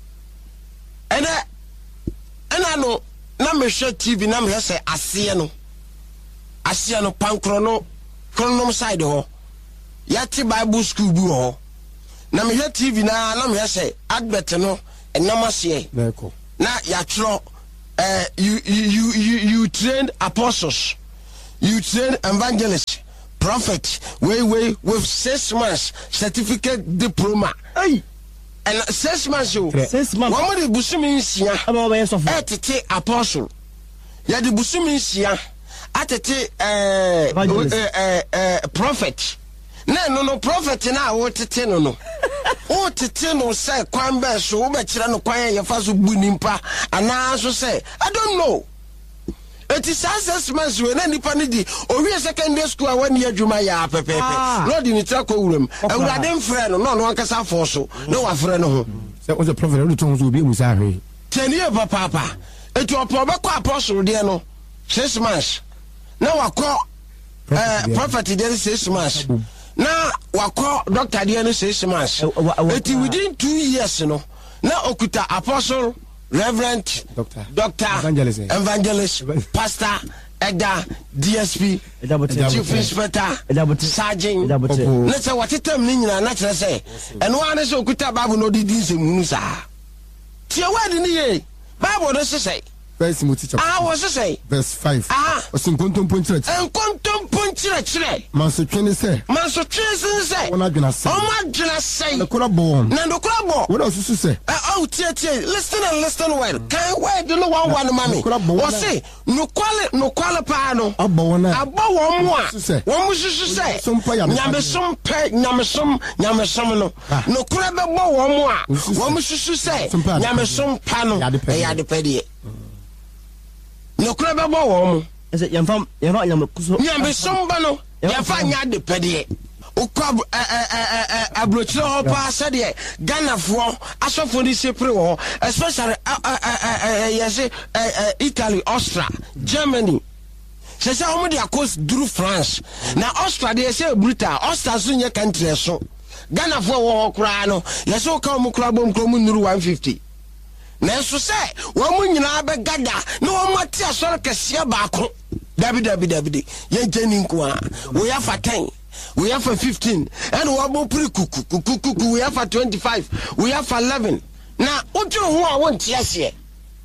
ene ena no na mehwe T V na mehwe se ase no ase no pankro no kronom side ho yati Bible school bu ho na mehwe T V na na mehwe se advert no enamase na ya tro eh you you you you train apostles, you train evangelists, prophets, way way with six months certificate diploma. Hey, and six months you six months one more busumi nsia aba ba yeso fa etete apostle ya de busumi nsia atete eh eh eh prophet na no no prophet na wo tete no no o tete no say kwan be so wo be kire no kwan ye fa so bu nimpa ana so say I don't know. It is assessments we na nipa ni di owie secondary school a wani adwuma ya pepepe no di ni trako wuram awurade mfre no no no ankasa fo so no wa fre no ho say o the prophet o to so bi mu sa hwe tenie papa papa etu opo be ko apostle de no six months na wakọ eh prophet de six months na wakọ doctor de no six months eti within two years no na okuta apostle, reverend, doctor, doctor evangelist, evangelist pastor, Eda, D S P, chief inspector, sergeant. Let's say what it tell me na natural say. And one is okuta Bible no di din se munu sa. Tia word ni Bible no say. Verse Timothy chapter. Ah, what say? Verse five. Ah. Osin kontom ponchire. En kontom ponchire chire. Man so twene say. Man so twene say. Ona dwena say. Oma dwena say. Na kura bo. Na ndo kura bo. What else you say? Oh, tie tie. Listen and listen well. Can word no one one mami. O say, no kwale no kwale pa no. Abo wona. Abo wo mo a. Wo mo susu say. Nyame som pe, nyame som, nyame som no. No kura be bo wo mo a. Wo mo susu say. Nyame som pa no. E ya de pe de. No kura be bo wo mo. Ese yamfam yamfa nyame kuso. Nyame som ba no. Yamfa nya de pe de. Ukwa abrochire ho pa sede Ghana fo asofo ni sepre ho especially yes Italy, Austria, Germany. Se se omo de akos duru France na Austria de se brutal Austria so nye country so Ghana fo wo kura no yes o ka omo kura bom kro mu nuru one fifty na so se wo mu nyina be gada na wo mati asoro kese ba ko dabi dabi dabi ye jeni nko a wo ya fa ten. We have a fifteen, and we have pretty cuckoo, cuckoo, cuckoo. We have a twenty-five, we have eleven. Now, what do you want? Yes, yeah.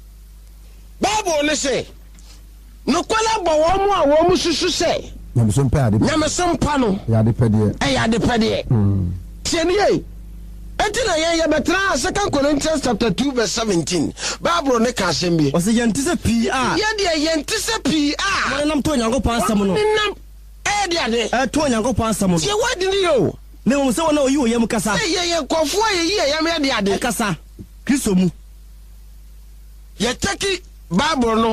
Bible, let's say, no quella boa, woman, say, Yamson Paddy, Yamason Pano, Yadipedi, Ayadipedi. Tienier. Until I am a second Corinthians chapter two, verse seventeen. Bible, Nick Assembly. Was a yantisa P R. Yeah, yantisa P R. I'm going to go past someone. Eh dia de eh to Nyankopon asam no se wadi ni yo me wo se wona oyi oyam kasa eh ye ye kofo ye ye yam ye dia de kasa Kristo mu ye take Bible no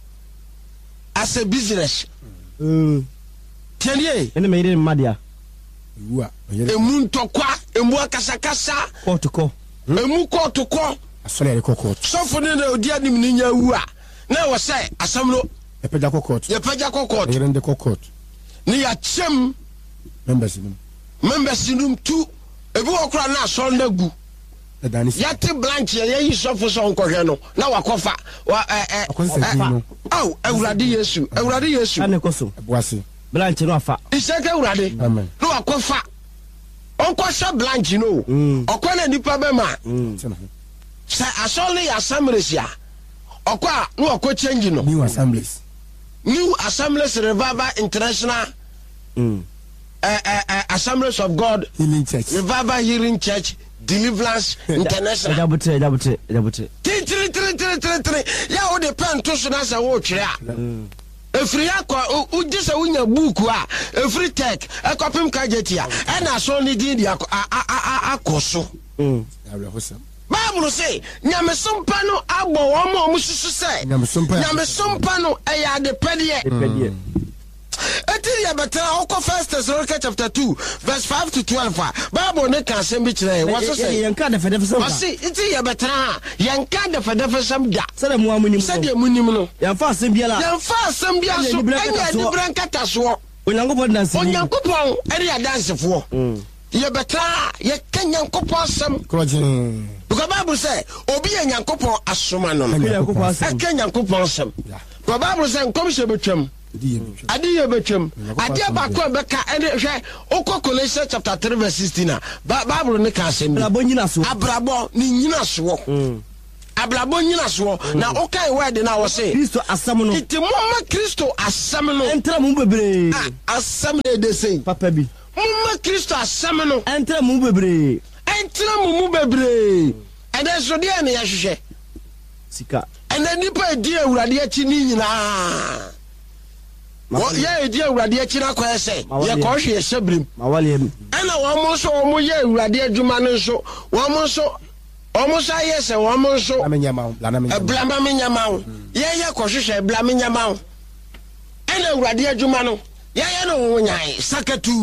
as a business mm tienie ene me ire madia wu a emu ntokwa emu akasa kasa kotoko emu kotoko asole re kokot sofo ne na odi anim ni nya wu a na wo say asam no e peja kokot ye peja kokot e rende kokot ni ya chem members in members in room two ebi okra na so na gu e dani yati blanche ye yi sofo so nkohwe no na wakofa wa eh eh oh awurade Yesu awurade Yesu ane koso eboase blanche no afa iseke awurade amen no wakofa onko sha blanche no okona nipa be ma sa asole ya samresia okwa no okọ change no new assemblies New Assemblies Revival International, mm. uh, uh, uh, Assemblies of God, Healing Church, Revival Healing Church, Deliverance International. Dabute, dabute, dabute. Three, three, three, three, three, three. Ya o depend to so na sa wo twere a. Efri akwa u dise wunya buku a, efri tech, ekopim kajetia. E na so ni din dia akoso. Mm. Awrehosam. Bible say, Nyamesompa no abo wo mo mususu say. Nyamesompa no e ya de pede. eti ya betra oko First Thessalonians chapter two verse five to twelve Bible ne kan sem bi kire what say yanka da fede fese wasi eti ya betra yanka da fede fese da sede mu amunim sede munim no yanfa asem bia la yanfa asem bia so enya di brankata so onyankopon dance onyankopon eri adansefo ye betra ye kanyankopon asem krojin because Bible say obi yanyankopon asoma no yanyankopon asem kanyankopon asem because Bible say nkom se betwam adiye betwam adiye bakọ beka ene hwe okọ Colossians chapter three verse sixteen na Bible ne ka asem abrabo nyina so abrabo ni nyina so abrabo nyina so na okai word na wo say Kristo asem no iti mama Kristo asem no entra mu bebre asem na de say papa bi mama Kristo asem no entra mu bebre entra mu mu bebre ede so de na ya hwehwe sika ene nipa di awurade achi ni nyina wo ye di awurade achi na kwa ese ye ko hwe ye sebrim mawale em ena wo mo so wo mo ye awurade adwuma no so wo mo so wo mo sa ye se wo mo so amenyama la na menyama blama menyama ye ye ko hwe blama menyama ena awurade adwuma no ye ye no wo nyai sakatu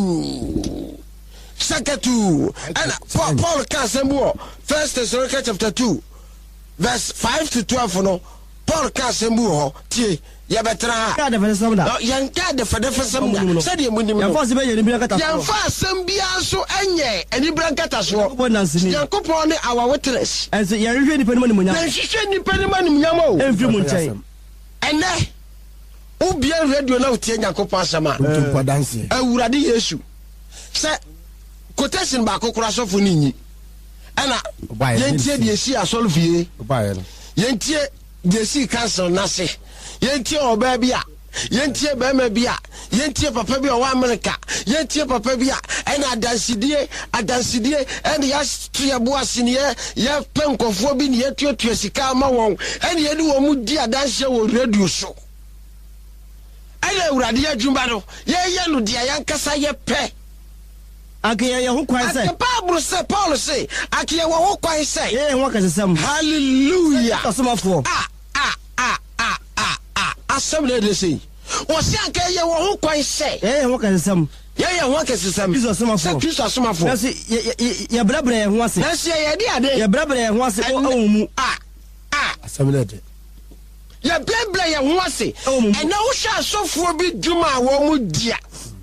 sakatu ena Paul ka sembo First Thessalonians chapter two verse five to twelve no Paul ka sembu ho tie ya betra ka da fede fese da yanka da fede fese da said ye munim yanfa se be ye ni bia kata yanfa sembia so enye eni brankata so yanko dance ni yankopon ne our witness ense ye hwehwe ni pani mu nyam na hwehwe ni pani mu nyam o emfi mu nchen ene ubia radio na utie yankopon asama tumpa dance awurade Yesu se quotation ba kokora so fo ni nyi ana yentie de esi asolfie yentie de esi council nase yentie oba bia yentie bema bia yentie papa bia wa America yentie papa bia ana adansidie adansidie ene ya stua boase ne ya penkofo bi ne ya tuatua sika ma won ene ye ni wo mu di adanse wo radio so ana awurade adwuma no ye ye no dia yankasa ye pe akiye ye ho kwan say Bible say Paul say akiye wo ho kwan say eh ho ka sesam hallelujah asomafo ah ah ah ah ah ah assembly dey say o say akiye wo ho kwan say eh ho ka sesam ye ye ho ka sesam Kristo asomafo say Kristo asomafo na say ye brabre ye ho ase na say ye dey ade ye brabre ye ho ase o mu ah ah assembly dey ye brabre ye ho ase e na wo sha asofo bi dwuma wo mu dia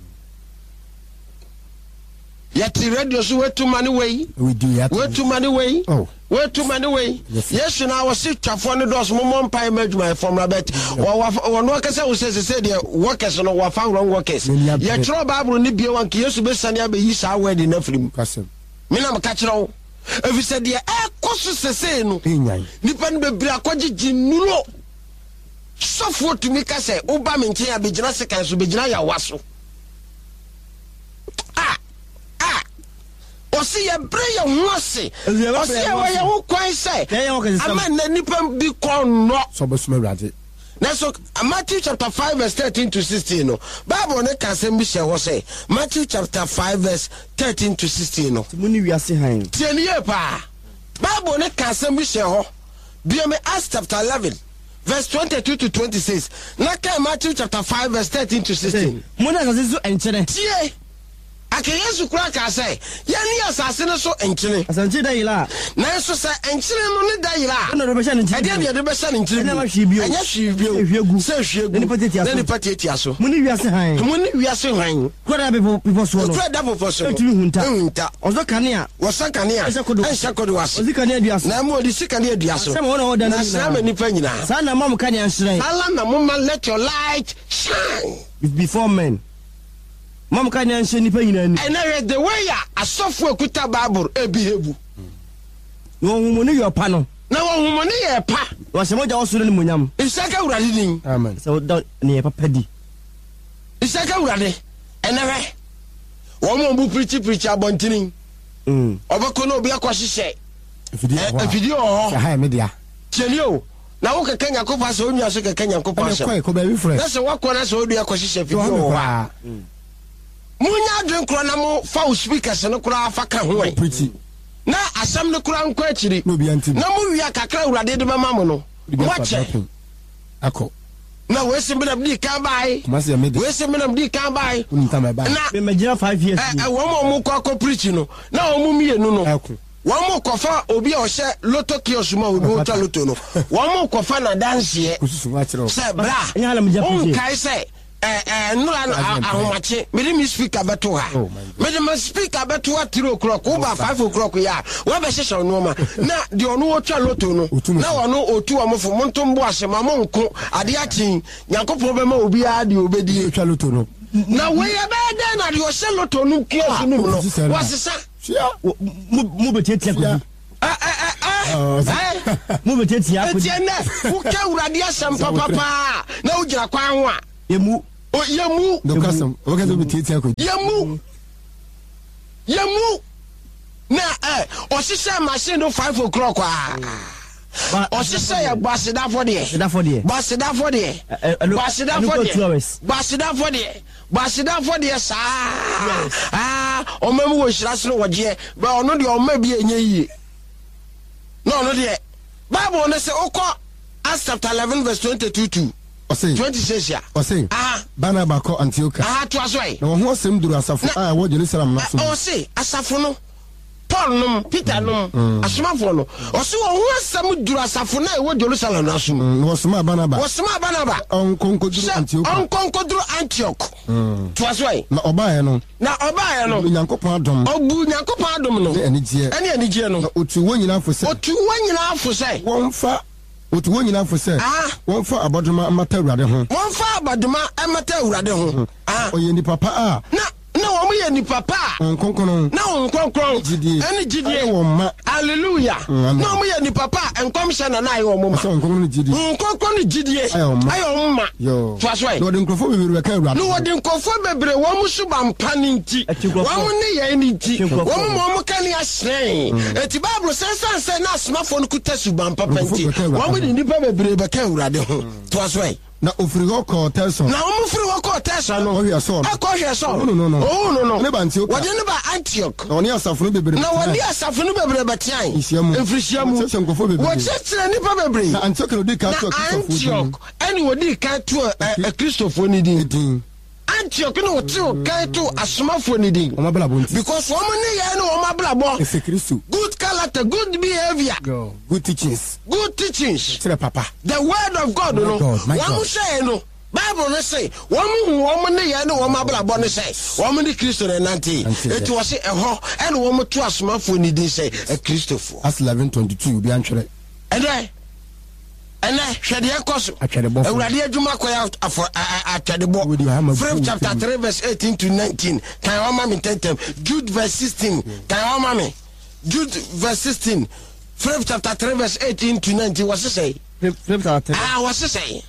yati radio so wetu mani way we do yati wetu mani way oh wetu mani way yes na wo si twafo ne dos mo mo mpa madwuma from rabet wo no kase wo se se de workers no wa fa wrong workers ye tro Bible ni bie wan ke Yesu be sane abeyi sa word na frim kasem me na mka kire wo efi se de e koso sese no nipa ne bebri akogigi nulo sofo tumi kase wo ba me nchen abegina sekan so begina ya waso osi ye bre ye huase osi ye wa ye ho kwan sai ama na nipa bi kon no so besuma urade na so Matthew chapter five verse thirteen to sixteen no Bible ne ka sem bi she ho say Matthew chapter five verse thirteen to sixteen no muni wiase han tieni ye pa Bible ne ka sem bi she ho bi me Acts chapter eleven verse twenty-two to twenty-six na ka Matthew chapter five verse thirteen to sixteen muna ka zizu enchere tie ake Yesu kura ka say ya ni asase ne so enkyene asanche da yila na so sa enkyene no ne da yila na do be sha ne e de de be sha ne enkyene na ma hwi bio anya hwi bio hwiegu se hwiegu ne pateti aso ne pateti aso muni wiase han muni wiase han kwara be people so no kwara da people so etumi hunta hunta ozo kanea wo san kanea en shakodo waso ozi kanea duaso na mo di sikanea duaso sama wona woda na sama nipa nyina sa na mam kanea nhire ala na mo ma let your light shine before men mam kanea nhire nipa nyina ni and the way ya asofo ekuta Bible ebihebu wo humoni yo pa no na wo humoni ye pa wo se moja wo suru ni munyam isaka urade din amen so da ni ye papa di isaka urade enewe wo mo bu preach preach abontini mm obako na obi akwahihye video video ho ha media tieni o na wo keka nyakopa so onua so keka nyakopa so ko be we friend na so wakona so odu akwahihye video ho munya dwen kro na mo fa speakers no kro afa ka ho e na asam no kro anko akiri no bi anti na mo wia kakra urade de mama mo no wache ako na we se menam di kan bai we se menam di kan bai na me magina five years eh wo mo mo ko preach no na wo mo mienu no wo mo kofa obi a o she loto kiosk ma obi o ta loto no wo mo kofa na dance ye se bra on kai se eh eh no ahomache me dem speaker beto ha me dem speaker beto ha three o'clock over five o'clock ya we be hyehyɛ no ma na de ono o twa loto no na wono otu amfo montombo asema monko ade akin Nyankopɔn be ma obi a de obedi twa loto no na we ya be de na de o hye loto no kiosk no no wasesa mu betetia ko eh eh eh mu betetia ko di na wo ka urade asem papa pa na wo gira kwan ho a yemu o yemu no kasam o ka do betetia ko yemu yemu na eh o sise machine no five o'clock ah o sise ya basida for there basida for there basida for there basida for there basida for there basida for there sa ah o memu wo hira so wo je ba ono de o ma bi enye yi no no de Bible no say okọ Acts chapter eleven verse twenty-two to twenty-six ya o say ah Barnabas ko Antioch ah to aso ai na ho asem duru asafo ah wo Jerusalem na so o say asafo no Paul num Peter num asomafo no o say wo ho asem duru asafo na wo Jerusalem na so wo soma Barnabas wo soma Barnabas on konko duru Antioch on konko duru Antioch to aso ai na obaye no na obaye no Nyankopɔn adom obu Nyankopɔn adom no eni gie eni eni gie no otu wo nyina fo se otu wo nyina fo se won fa otu wo nyina fo se won fa abodoma amata urade ho won fa abodoma amata urade ho ah oye ni papa ah na na wo ye ni papa nkonkono na nkonkron eni gidie wo ma hallelujah na wo ye ni papa enkom se na na ayi wo ma nkonkron gidie nkonkron gidie ayo ma yo to aso ai no de nkrofo bebre ka urade no de nkrofo bebre wo mu suba mpa ni nti wo mu ne ye ni nti wo mu mo mu kan ya sren eti bible se san se na smartphone ku tesuba mpa panti wo mu ni pa bebre be ka urade ho to aso ai na ofiri ko Telson na o mu firi ko Telson no o hwe so akọ hwe so no no no oh no no ne ba Antioch wo de ne ba Antioch na oni asafo no bebre na woni asafo no bebre betian efrisiamu wo senkofo bebre wo chetre ni pa bebre na Antioch no di ka to Antioch ani wo di ka to a Christopher ni din Antioch no to ka to asomafo ni din because wo ne ye no wo mablabo efe Kristo good character good behavior good teachings good teachings tire papa the word of God no wo say no Bible no say wo mu wo ne ye no wo mablabo no say wo mu ni Kristo na nanti eti wo say eho e no wo mu to asomafo ni din say a Christopher as eleven twenty-two bi antwere ene ene hwede ekoso awurade adwuma ko ya atwadebo Philip chapter three verse eighteen to nineteen kan wa mami tentem Jude verse sixteen kan wa mami Jude verse sixteen Philip chapter three verse eighteen to nineteen what say Philip chapter ah what say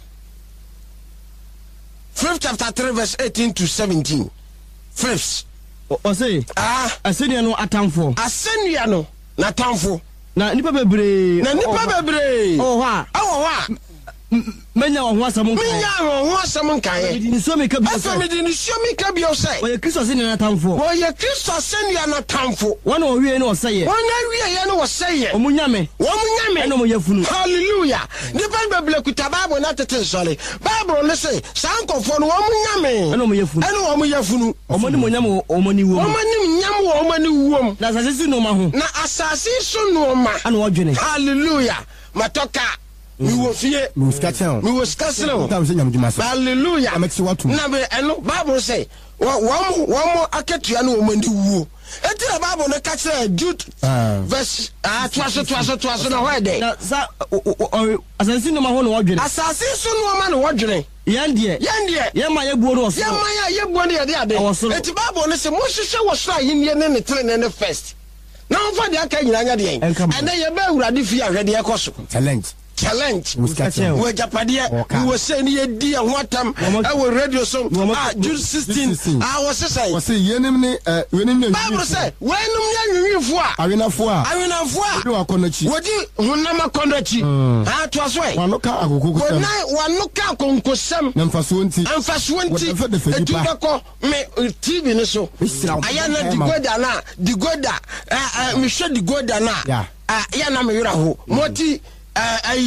Philip chapter three verse eighteen to seventeen Philip o say ah asenia no atamfo asenia no na atamfo na nipa bebre na nipa bebre oh ha oh ha menya wo ho asam nkan menya wo ho asam nkan e di ni so me ka bi so me di ni so me ka bi o say o ye Kristo se ni na tamfo o ye Kristo se ni na tamfo wona o wie ni o say ye wona wie ye ni o say ye o munyame o munyame eno mo yefunu hallelujah ni ba beble kuta Bible na tete sole Bible ne say sankofo no o munyame eno mo yefunu eno o mo yefunu o mo ni mo nyam o mo ni wo o mo ni nyam o mo ni wo na asase si no ma ho na asase so no ma ana o dwene hallelujah matoka mi wo fie mi skachen mi wo skachen tam se nyam djuma se hallelujah amexi watu na be eno Bible say wo wo aketua na wo mani wuo enti na Bible no catch Jude verse ah twaso twaso twaso na why dey na sa asase no ma ho no wodwene asase so no ma no wodwene yan die yan die ye ma ye buo no so ye ma ya ye buo ne ye ade enti Bible no say mo hwehwe wo so ahenni ne ne tele ne first na on fa de aka nyina nya de en ene ye ba awurade fi ahwede ye koso challenge challenge we japade we say ni edi ho atam e we radio so ah June sixteen ah we say we say yenim ni yenim ni Bible say wenum nya nwinfo a awenafo a awenafo a de wakonachi wodi hunam akonachi ah to aso e wanoka akokoko sem wanoka konkosem na mfaso nti mfaso nti etubeko me T V ni so aya na digoda na digoda eh me hwe digoda na ah ya na me yura ho moti ayi no a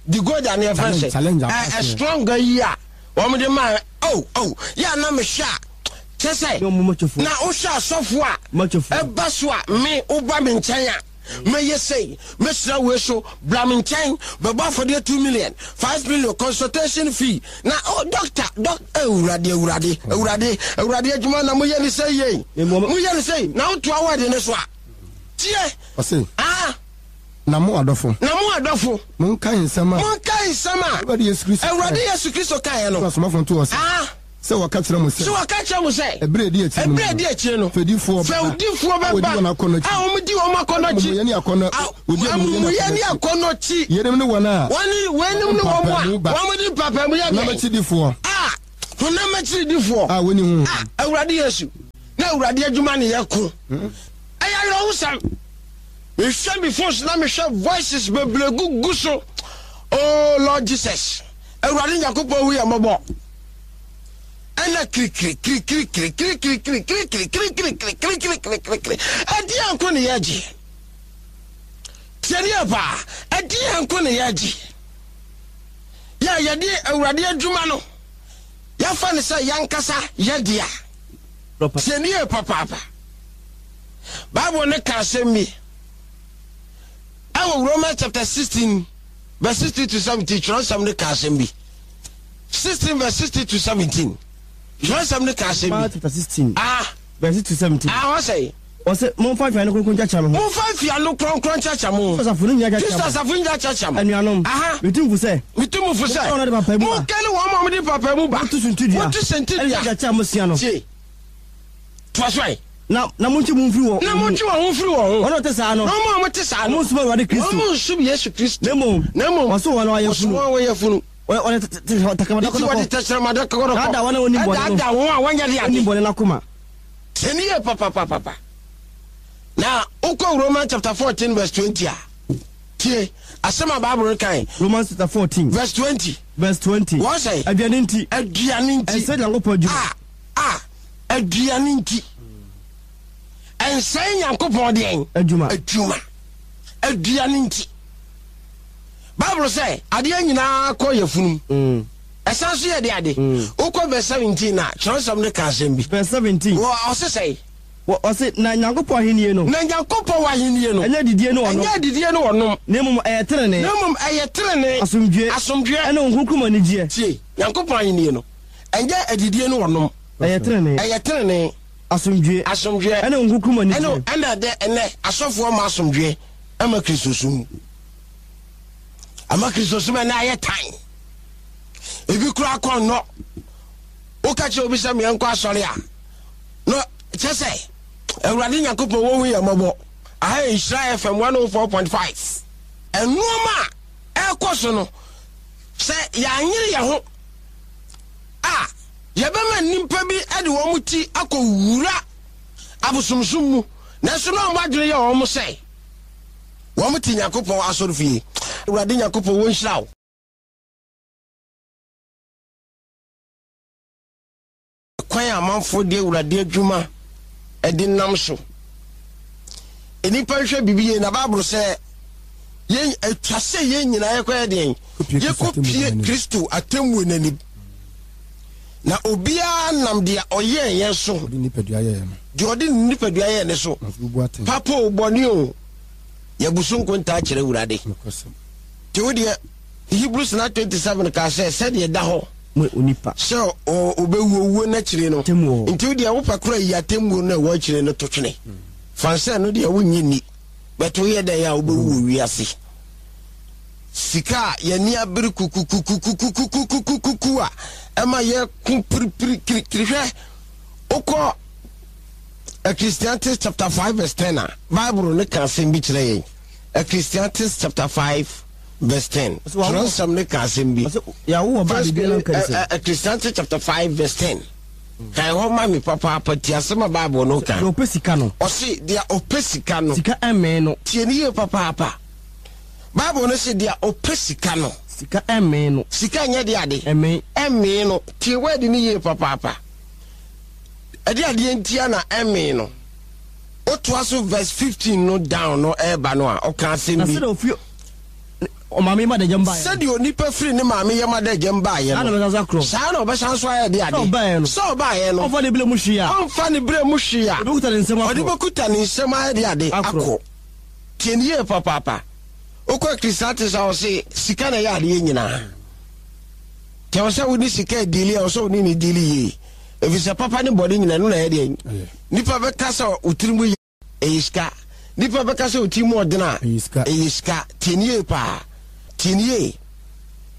the gold and your friend a stronger year one the man oh oh yeah na me sha say na o sha sofo a e baso a me oba me nchen a me ye say me sra we so bra me nchen baba for the two million five million consultation fee na oh doctor doc ewurade ewurade ewurade ewurade adwuma na mo ye ni say ye mo ye ni say na o to award ni so a tie ose ah na mo adofo na mo adofo mon kan nsama mon kan nsama ewurade Yesu Kristo ewurade Yesu Kristo kan no so ma fon to ose ah se waka kire mo se se waka kire mo se ebre di eti no ebre di eti no fedifo fedifo ba ba ah o mdi o makono chi mo yeni akono odi mo yeni akono chi yenem ne wona wani wenim ne wo mo wo mo di papa mo ya na ma chi difo ah to na ma chi difo ah woni hu ah ewurade Yesu na ewurade adwuma ne yeko aya ro usam me shall be forced na me shall voices be blegu guso oh Lord Jesus ewurade Yakobo wi amabo ana kri kri kri kri kri kri kri kri kri kri kri kri kri kri kri kri kri kri adi anko ne yaji tiani aba adi anko ne yaji ya yadi ewurade adwuma no ya fa ne sa yankasa yadia tiani e papa papa Bible ne ka asemi awo Romans chapter sixteen verse sixty to seventy tro some ne ka asemi sixteen verse sixty to seventeen tro some ne ka asemi chapter sixteen ah verse sixty to seventeen ah what say o say mo fa fiano kronkron chacha mo mo fa fiano kronkron chacha mo so safunu nya chacha so safunu nya chacha mo anuanom aha mitum se mitum fu se mo kele wo mo di papa mu ba tu suntudia tu suntudia chacha mo sia no ti twaswai na na munchi mu mfiri wo na munchi wo mfiri wo ono te sa no no mo mo te sa no mo suma Ewurade Kristo mo sum Yesu Kristo nemo nemo waso wono ayefunu waso wo yefunu ono takamada ko ko takamada ko ko ada wana woni bone ada wo awanya dia ni bone na kuma teni e papa papa papa na uko Romans chapter fourteen verse twenty a tie asema Bible kan Romans chapter fourteen verse twenty verse twenty what say aduane nti aduane nti e se da ngopo adwuma ah ah aduane nti ensay Yankopon den adwuma adwuma aduane nti Bible say ade anyina ko yefunu mm esanso ye de ade uko verse seventeen na chonsam ne ka asem bi verse seventeen wo osesey wo se na Yankopon ahenie no na Yankopon ahenie no enya didie no ono enya didie no ono nemum eye trene nemum eye trene asomdwe asomdwe ena onkunkuma ne gie tie Yankopon ahenie no enya adidie no ono eye trene eye trene asomdwe asomdwe ena onkunkuma ne gie ena ena de ene asofo ma asomdwe ama Kristosum ama Kristosum na aye tan ebi kura kon no o ka che obi se me enko asore a no chese Ewurade Yankopon wo wi amabo aha Israel F M one oh four point five enuma ekoso no se ya anyire ye ho ah ye be ma nimpa bi ade wo muti akowura abusumsum mu na so no madwere ye wo mu se wo muti Yankopon asore fie Ewurade Yankopon wo nhyirawo kwan amanfo de Ewurade adwuma edi nam so enipa hwe bibiye na Bible se ye atwase ye nyina ye kwa den ye kopie Kristo atemmu nani na obia nam de oye ye so odi nipadua ye no de odi nipadua ye ne so papa oboni o ye busunko nta kire Ewurade te odi Hebrews na twenty-seven ka se se de da ho mo onipa so obewu owu na kire no nti de wo pakora yi atemmu na wo kire no to twene fanse no de wo nyini beto ye da ya obewu wi ase sika ye ni abiri kukukukukukukukukukuku a ema ye kumpiri kirihwe oko Ecclesiastes chapter five verse ten a Bible ne kan sem bi kire ye Ecclesiastes chapter five verse ten. Transam ne ka sem bi ya wo ba bi na kan sem Ecclesiastes chapter five verse ten. Kai ho ma mi papa pati asema Bible no kan opesika no o se dia opesika no sika eme no tieni ye papa papa Bible no se dia opesika no sika eme no sika nya dia ade eme eme no tie word ni ye papa papa ade ade ntia na eme no o to aso verse fifteen no down no e ba no a o kan sem bi na se do fio o maame ma de jamba said you nipa free ni maame yema de jamba ye ana be sa kro sa na obesan so aye de ade so ba ye no on fa ne bre mu hwia on fa ne bre mu hwia o kuta ne nsem akọ o de bekuta ne nsem aye de ade akọ tienie papa papa okwa krisati sa o se sika na ya ade nyina te o se woni sika dili o so woni ni dili yi efisa papa ne body nyina no na ya de nipa be kasa utirimu e iska nipa be kasa utimu odena e iska tienie pa tienie